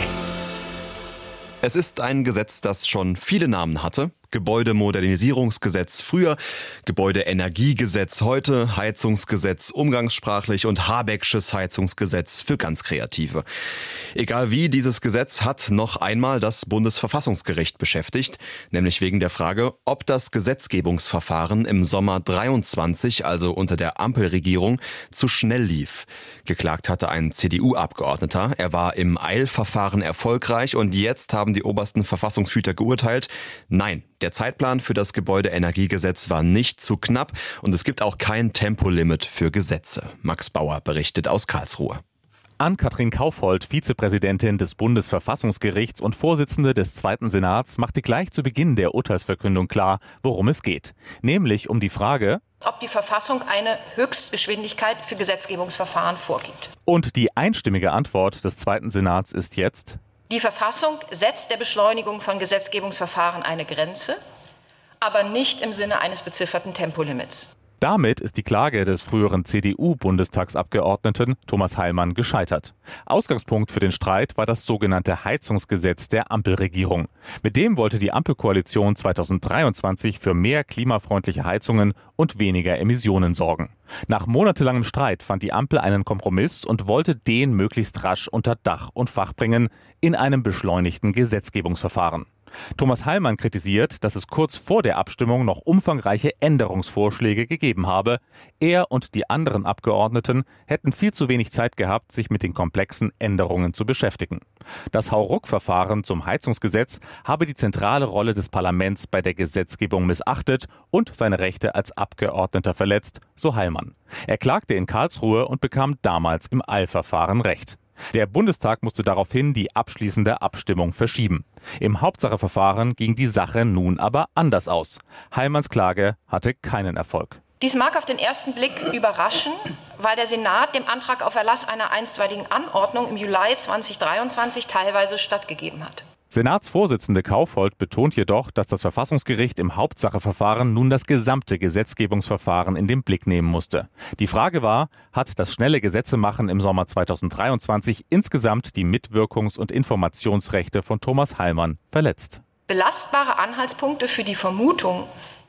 Es ist ein Gesetz, das schon viele Namen hatte. Gebäudemodernisierungsgesetz früher, Gebäudeenergiegesetz heute, Heizungsgesetz umgangssprachlich und Habecksches Heizungsgesetz für ganz Kreative. Egal wie, dieses Gesetz hat noch einmal das Bundesverfassungsgericht beschäftigt, nämlich wegen der Frage, ob das Gesetzgebungsverfahren im Sommer dreiundzwanzig, also unter der Ampelregierung, zu schnell lief. Geklagt hatte ein C D U-Abgeordneter. Er war im Eilverfahren erfolgreich und jetzt haben die obersten Verfassungshüter geurteilt, nein, der Zeitplan für das Gebäudeenergiegesetz war nicht zu knapp und es gibt auch kein Tempolimit für Gesetze. Max Bauer berichtet aus Karlsruhe. Ann-Kathrin Kaufhold, Vizepräsidentin des Bundesverfassungsgerichts und Vorsitzende des Zweiten Senats, machte gleich zu Beginn der Urteilsverkündung klar, worum es geht. Nämlich um die Frage, ob die Verfassung eine Höchstgeschwindigkeit für Gesetzgebungsverfahren vorgibt. Und die einstimmige Antwort des Zweiten Senats ist jetzt: Die Verfassung setzt der Beschleunigung von Gesetzgebungsverfahren eine Grenze, aber nicht im Sinne eines bezifferten Tempolimits. Damit ist die Klage des früheren C D U-Bundestagsabgeordneten Thomas Heilmann gescheitert. Ausgangspunkt für den Streit war das sogenannte Heizungsgesetz der Ampelregierung. Mit dem wollte die Ampelkoalition zweitausenddreiundzwanzig für mehr klimafreundliche Heizungen und weniger Emissionen sorgen. Nach monatelangem Streit fand die Ampel einen Kompromiss und wollte den möglichst rasch unter Dach und Fach bringen in einem beschleunigten Gesetzgebungsverfahren. Thomas Heilmann kritisiert, dass es kurz vor der Abstimmung noch umfangreiche Änderungsvorschläge gegeben habe. Er und die anderen Abgeordneten hätten viel zu wenig Zeit gehabt, sich mit den komplexen Änderungen zu beschäftigen. Das Hauruck-Verfahren zum Heizungsgesetz habe die zentrale Rolle des Parlaments bei der Gesetzgebung missachtet und seine Rechte als Abgeordneter verletzt, so Heilmann. Er klagte in Karlsruhe und bekam damals im Eilverfahren Recht. Der Bundestag musste daraufhin die abschließende Abstimmung verschieben. Im Hauptsacheverfahren ging die Sache nun aber anders aus. Heilmanns Klage hatte keinen Erfolg. Dies mag auf den ersten Blick überraschen, weil der Senat dem Antrag auf Erlass einer einstweiligen Anordnung im Juli zweitausenddreiundzwanzig teilweise stattgegeben hat. Senatsvorsitzende Kaufhold betont jedoch, dass das Verfassungsgericht im Hauptsacheverfahren nun das gesamte Gesetzgebungsverfahren in den Blick nehmen musste. Die Frage war, hat das schnelle Gesetzemachen im Sommer zweitausenddreiundzwanzig insgesamt die Mitwirkungs- und Informationsrechte von Thomas Heilmann verletzt? Belastbare Anhaltspunkte für die Vermutung,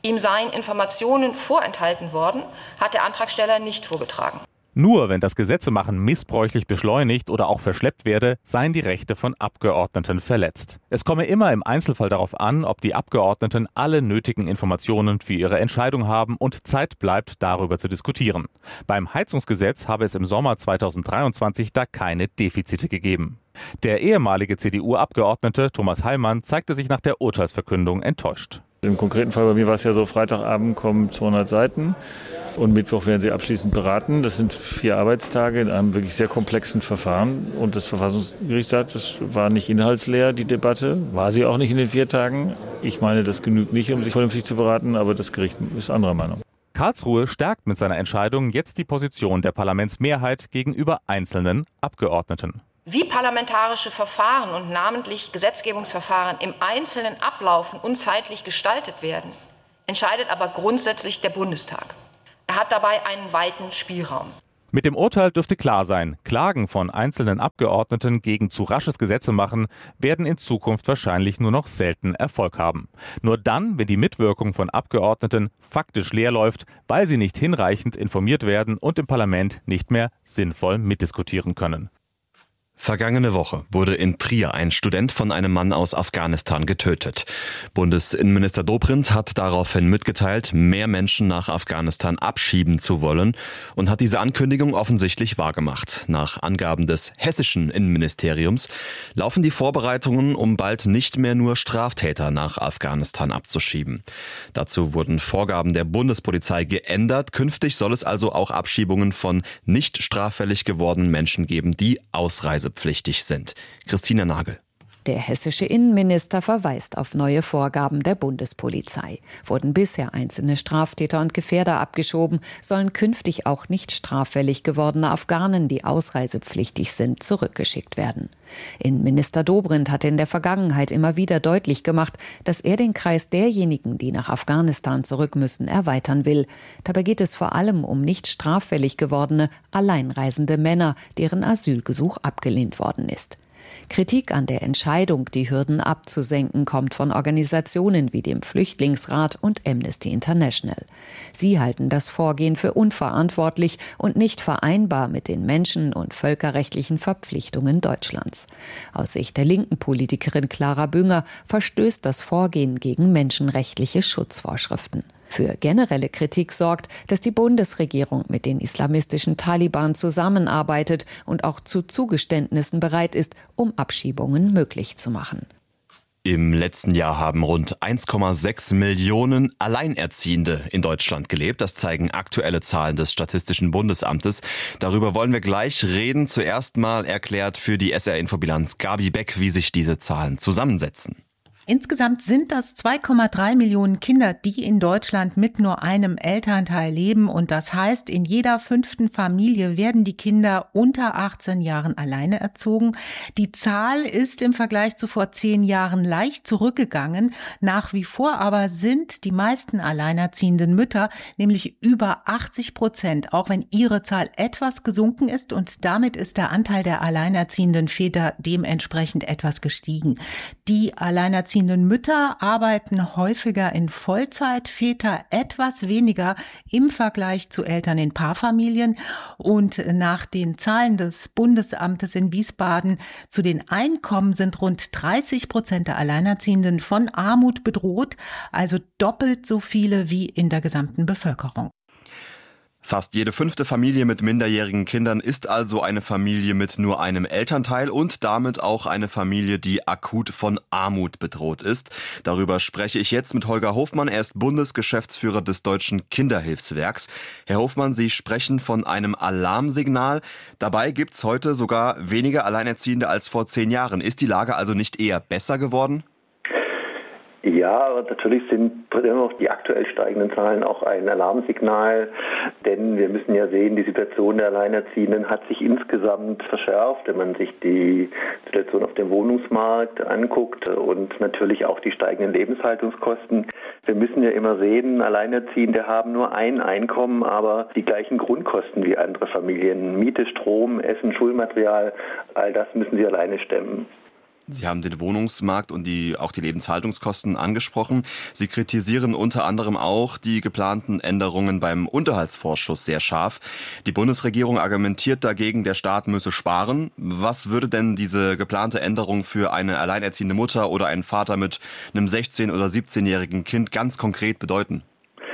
Ihm seien Informationen vorenthalten worden, hat der Antragsteller nicht vorgetragen. Nur wenn das Gesetzemachen missbräuchlich beschleunigt oder auch verschleppt werde, seien die Rechte von Abgeordneten verletzt. Es komme immer im Einzelfall darauf an, ob die Abgeordneten alle nötigen Informationen für ihre Entscheidung haben und Zeit bleibt, darüber zu diskutieren. Beim Heizungsgesetz habe es im Sommer zweitausenddreiundzwanzig da keine Defizite gegeben. Der ehemalige C D U-Abgeordnete Thomas Heilmann zeigte sich nach der Urteilsverkündung enttäuscht. Im konkreten Fall bei mir war es ja so, Freitagabend kommen zweihundert Seiten und Mittwoch werden sie abschließend beraten. Das sind vier Arbeitstage in einem wirklich sehr komplexen Verfahren. Und das Verfassungsgericht sagt, das war nicht inhaltsleer, die Debatte. War sie auch nicht in den vier Tagen. Ich meine, das genügt nicht, um sich vernünftig zu beraten, aber das Gericht ist anderer Meinung. Karlsruhe stärkt mit seiner Entscheidung jetzt die Position der Parlamentsmehrheit gegenüber einzelnen Abgeordneten. Wie parlamentarische Verfahren und namentlich Gesetzgebungsverfahren im Einzelnen ablaufen und zeitlich gestaltet werden, entscheidet aber grundsätzlich der Bundestag. Er hat dabei einen weiten Spielraum. Mit dem Urteil dürfte klar sein, Klagen von einzelnen Abgeordneten gegen zu rasches Gesetzemachen werden in Zukunft wahrscheinlich nur noch selten Erfolg haben. Nur dann, wenn die Mitwirkung von Abgeordneten faktisch leer läuft, weil sie nicht hinreichend informiert werden und im Parlament nicht mehr sinnvoll mitdiskutieren können. Vergangene Woche wurde in Trier ein Student von einem Mann aus Afghanistan getötet. Bundesinnenminister Dobrindt hat daraufhin mitgeteilt, mehr Menschen nach Afghanistan abschieben zu wollen und hat diese Ankündigung offensichtlich wahrgemacht. Nach Angaben des hessischen Innenministeriums laufen die Vorbereitungen, um bald nicht mehr nur Straftäter nach Afghanistan abzuschieben. Dazu wurden Vorgaben der Bundespolizei geändert. Künftig soll es also auch Abschiebungen von nicht straffällig gewordenen Menschen geben, die Ausreise pflichtig sind. Christina Nagel. Der hessische Innenminister verweist auf neue Vorgaben der Bundespolizei. Wurden bisher einzelne Straftäter und Gefährder abgeschoben, sollen künftig auch nicht straffällig gewordene Afghanen, die ausreisepflichtig sind, zurückgeschickt werden. Innenminister Dobrindt hatte in der Vergangenheit immer wieder deutlich gemacht, dass er den Kreis derjenigen, die nach Afghanistan zurück müssen, erweitern will. Dabei geht es vor allem um nicht straffällig gewordene, alleinreisende Männer, deren Asylgesuch abgelehnt worden ist. Kritik an der Entscheidung, die Hürden abzusenken, kommt von Organisationen wie dem Flüchtlingsrat und Amnesty International. Sie halten das Vorgehen für unverantwortlich und nicht vereinbar mit den menschen- und völkerrechtlichen Verpflichtungen Deutschlands. Aus Sicht der linken Politikerin Clara Bünger verstößt das Vorgehen gegen menschenrechtliche Schutzvorschriften. Für generelle Kritik sorgt, dass die Bundesregierung mit den islamistischen Taliban zusammenarbeitet und auch zu Zugeständnissen bereit ist, um Abschiebungen möglich zu machen. Im letzten Jahr haben rund eins Komma sechs Millionen Alleinerziehende in Deutschland gelebt. Das zeigen aktuelle Zahlen des Statistischen Bundesamtes. Darüber wollen wir gleich reden. Zuerst mal erklärt für die S R-Infobilanz Gabi Beck, wie sich diese Zahlen zusammensetzen. Insgesamt sind das zwei Komma drei Millionen Kinder, die in Deutschland mit nur einem Elternteil leben. Und das heißt, in jeder fünften Familie werden die Kinder unter achtzehn Jahren alleine erzogen. Die Zahl ist im Vergleich zu vor zehn Jahren leicht zurückgegangen. Nach wie vor aber sind die meisten alleinerziehenden Mütter, nämlich über achtzig Prozent, auch wenn ihre Zahl etwas gesunken ist. Und damit ist der Anteil der alleinerziehenden Väter dementsprechend etwas gestiegen. Die alleinerziehenden Mütter arbeiten häufiger in Vollzeit, Väter etwas weniger im Vergleich zu Eltern in Paarfamilien. Und nach den Zahlen des Bundesamtes in Wiesbaden zu den Einkommen sind rund dreißig Prozent der Alleinerziehenden von Armut bedroht, also doppelt so viele wie in der gesamten Bevölkerung. Fast jede fünfte Familie mit minderjährigen Kindern ist also eine Familie mit nur einem Elternteil und damit auch eine Familie, die akut von Armut bedroht ist. Darüber spreche ich jetzt mit Holger Hofmann. Er ist Bundesgeschäftsführer des Deutschen Kinderhilfswerks. Herr Hofmann, Sie sprechen von einem Alarmsignal. Dabei gibt's heute sogar weniger Alleinerziehende als vor zehn Jahren. Ist die Lage also nicht eher besser geworden? Ja, aber natürlich sind immer noch die aktuell steigenden Zahlen auch ein Alarmsignal, denn wir müssen ja sehen, die Situation der Alleinerziehenden hat sich insgesamt verschärft, wenn man sich die Situation auf dem Wohnungsmarkt anguckt und natürlich auch die steigenden Lebenshaltungskosten. Wir müssen ja immer sehen, Alleinerziehende haben nur ein Einkommen, aber die gleichen Grundkosten wie andere Familien. Miete, Strom, Essen, Schulmaterial, all das müssen sie alleine stemmen. Sie haben den Wohnungsmarkt und die, auch die Lebenshaltungskosten angesprochen. Sie kritisieren unter anderem auch die geplanten Änderungen beim Unterhaltsvorschuss sehr scharf. Die Bundesregierung argumentiert dagegen, der Staat müsse sparen. Was würde denn diese geplante Änderung für eine alleinerziehende Mutter oder einen Vater mit einem sechzehn- oder siebzehnjährigen Kind ganz konkret bedeuten?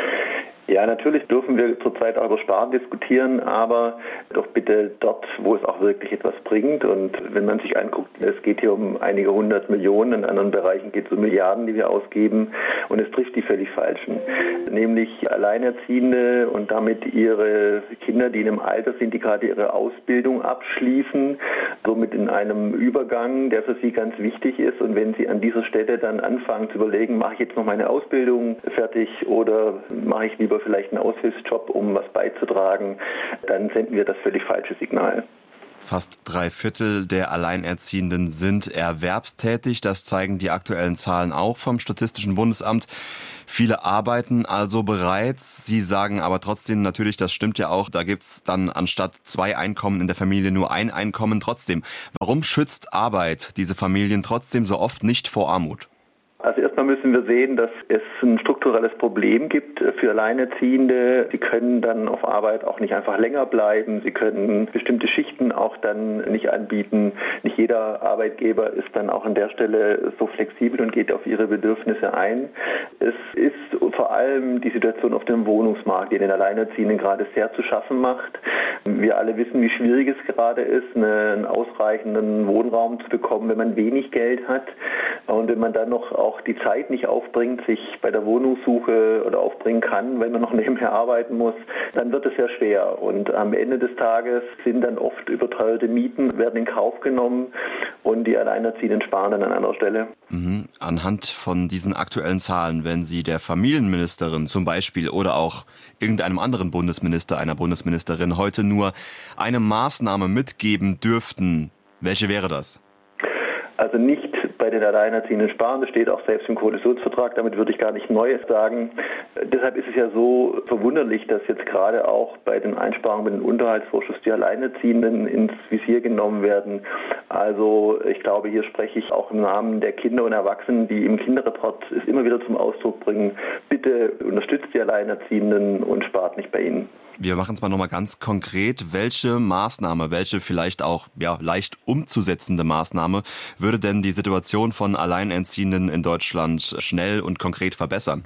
Ja, natürlich dürfen wir zurzeit auch über Sparen diskutieren, aber doch bitte dort, wo es auch wirklich etwas bringt. Und wenn man sich anguckt, es geht hier um einige hundert Millionen, in anderen Bereichen geht es um Milliarden, die wir ausgeben. Und es trifft die völlig Falschen. Nämlich Alleinerziehende und damit ihre Kinder, die in einem Alter sind, die gerade ihre Ausbildung abschließen, somit in einem Übergang, der für sie ganz wichtig ist. Und wenn sie an dieser Stelle dann anfangen zu überlegen, mache ich jetzt noch meine Ausbildung fertig oder mache ich lieber vielleicht einen Aushilfsjob, um was beizutragen, dann senden wir das völlig falsche Signal. Fast drei Viertel der Alleinerziehenden sind erwerbstätig. Das zeigen die aktuellen Zahlen auch vom Statistischen Bundesamt. Viele arbeiten also bereits. Sie sagen aber trotzdem, natürlich, das stimmt ja auch, da gibt's dann anstatt zwei Einkommen in der Familie nur ein Einkommen. Trotzdem, warum schützt Arbeit diese Familien trotzdem so oft nicht vor Armut? Also erstmal müssen wir sehen, dass es ein strukturelles Problem gibt für Alleinerziehende. Sie können dann auf Arbeit auch nicht einfach länger bleiben. Sie können bestimmte Schichten auch dann nicht anbieten. Nicht jeder Arbeitgeber ist dann auch an der Stelle so flexibel und geht auf ihre Bedürfnisse ein. Es ist vor allem die Situation auf dem Wohnungsmarkt, die den Alleinerziehenden gerade sehr zu schaffen macht. Wir alle wissen, wie schwierig es gerade ist, einen ausreichenden Wohnraum zu bekommen, wenn man wenig Geld hat. Und wenn man dann noch auch die Zeit nicht aufbringt, sich bei der Wohnungssuche oder aufbringen kann, wenn man noch nebenher arbeiten muss, dann wird es sehr schwer. Und am Ende des Tages sind dann oft überteuerte Mieten, werden in Kauf genommen und die Alleinerziehenden sparen dann an anderer Stelle. Mhm. Anhand von diesen aktuellen Zahlen, wenn Sie der Familienministerin zum Beispiel oder auch irgendeinem anderen Bundesminister, einer Bundesministerin heute nur eine Maßnahme mitgeben dürften, welche wäre das? Also nicht bei den Alleinerziehenden sparen, das steht auch selbst im Koalitionsvertrag, damit würde ich gar nicht Neues sagen. Deshalb ist es ja so verwunderlich, dass jetzt gerade auch bei den Einsparungen bei den Unterhaltsvorschuss die Alleinerziehenden ins Visier genommen werden. Also ich glaube, hier spreche ich auch im Namen der Kinder und Erwachsenen, die im Kinderreport es immer wieder zum Ausdruck bringen, bitte unterstützt die Alleinerziehenden und spart nicht bei ihnen. Wir machen es mal nochmal ganz konkret. Welche Maßnahme, welche vielleicht auch ja, leicht umzusetzende Maßnahme würde denn die Situation von Alleinerziehenden in Deutschland schnell und konkret verbessern?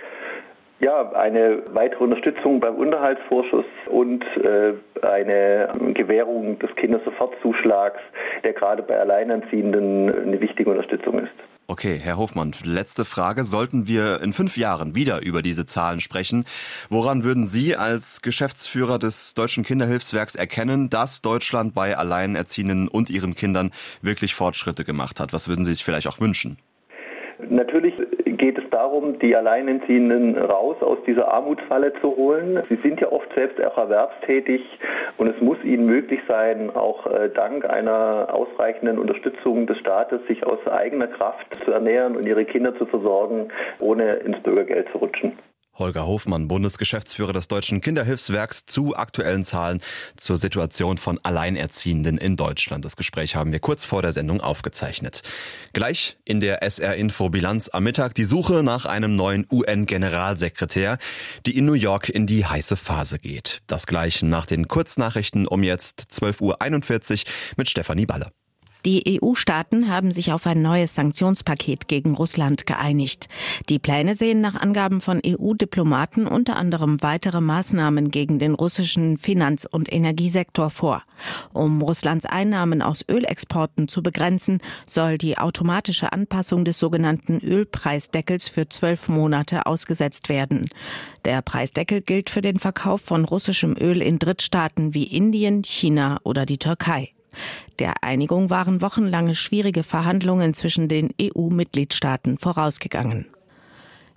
Ja, eine weitere Unterstützung beim Unterhaltsvorschuss und äh, eine Gewährung des Kindersofortzuschlags, der gerade bei Alleinerziehenden eine wichtige Unterstützung ist. Okay, Herr Hofmann, letzte Frage. Sollten wir in fünf Jahren wieder über diese Zahlen sprechen, woran würden Sie als Geschäftsführer des Deutschen Kinderhilfswerks erkennen, dass Deutschland bei Alleinerziehenden und ihren Kindern wirklich Fortschritte gemacht hat? Was würden Sie sich vielleicht auch wünschen? Natürlich geht es darum, die Alleinerziehenden raus aus dieser Armutsfalle zu holen. Sie sind ja oft selbst auch erwerbstätig und es muss ihnen möglich sein, auch dank einer ausreichenden Unterstützung des Staates, sich aus eigener Kraft zu ernähren und ihre Kinder zu versorgen, ohne ins Bürgergeld zu rutschen. Holger Hofmann, Bundesgeschäftsführer des Deutschen Kinderhilfswerks, zu aktuellen Zahlen zur Situation von Alleinerziehenden in Deutschland. Das Gespräch haben wir kurz vor der Sendung aufgezeichnet. Gleich in der S R-Info Bilanz am Mittag die Suche nach einem neuen U N-Generalsekretär, die in New York in die heiße Phase geht. Das gleich nach den Kurznachrichten um jetzt zwölf Uhr einundvierzig mit Stefanie Balle. Die E U-Staaten haben sich auf ein neues Sanktionspaket gegen Russland geeinigt. Die Pläne sehen nach Angaben von E U-Diplomaten unter anderem weitere Maßnahmen gegen den russischen Finanz- und Energiesektor vor. Um Russlands Einnahmen aus Ölexporten zu begrenzen, soll die automatische Anpassung des sogenannten Ölpreisdeckels für zwölf Monate ausgesetzt werden. Der Preisdeckel gilt für den Verkauf von russischem Öl in Drittstaaten wie Indien, China oder die Türkei. Der Einigung waren wochenlange schwierige Verhandlungen zwischen den E U-Mitgliedstaaten vorausgegangen.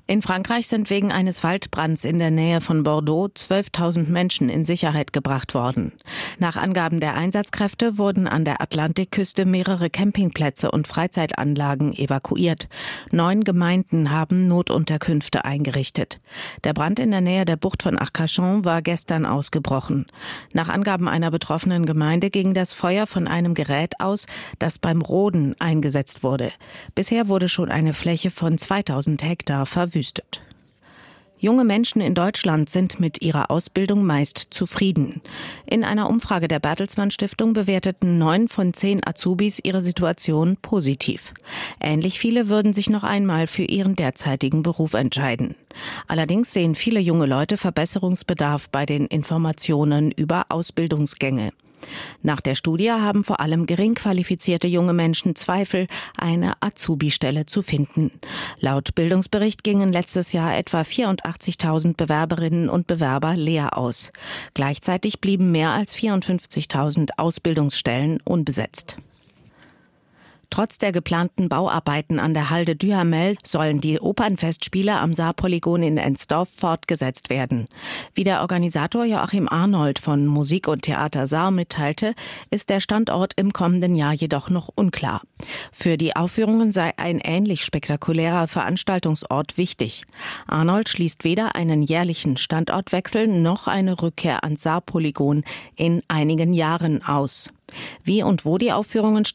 In Frankreich sind wegen eines Waldbrands in der Nähe von Bordeaux zwölftausend Menschen in Sicherheit gebracht worden. Nach Angaben der Einsatzkräfte wurden an der Atlantikküste mehrere Campingplätze und Freizeitanlagen evakuiert. Neun Gemeinden haben Notunterkünfte eingerichtet. Der Brand in der Nähe der Bucht von Arcachon war gestern ausgebrochen. Nach Angaben einer betroffenen Gemeinde ging das Feuer von einem Gerät aus, das beim Roden eingesetzt wurde. Bisher wurde schon eine Fläche von zweitausend Hektar verwüstet. Wüstet. Junge Menschen in Deutschland sind mit ihrer Ausbildung meist zufrieden. In einer Umfrage der Bertelsmann Stiftung bewerteten neun von zehn Azubis ihre Situation positiv. Ähnlich viele würden sich noch einmal für ihren derzeitigen Beruf entscheiden. Allerdings sehen viele junge Leute Verbesserungsbedarf bei den Informationen über Ausbildungsgänge. Nach der Studie haben vor allem gering qualifizierte junge Menschen Zweifel, eine Azubi-Stelle zu finden. Laut Bildungsbericht gingen letztes Jahr etwa vierundachtzigtausend Bewerberinnen und Bewerber leer aus. Gleichzeitig blieben mehr als vierundfünfzigtausend Ausbildungsstellen unbesetzt. Trotz der geplanten Bauarbeiten an der Halde Duhamel sollen die Opernfestspiele am Saarpolygon in Ensdorf fortgesetzt werden. Wie der Organisator Joachim Arnold von Musik und Theater Saar mitteilte, ist der Standort im kommenden Jahr jedoch noch unklar. Für die Aufführungen sei ein ähnlich spektakulärer Veranstaltungsort wichtig. Arnold schließt weder einen jährlichen Standortwechsel noch eine Rückkehr ans Saarpolygon in einigen Jahren aus. Wie und wo die Aufführungen stattfinden,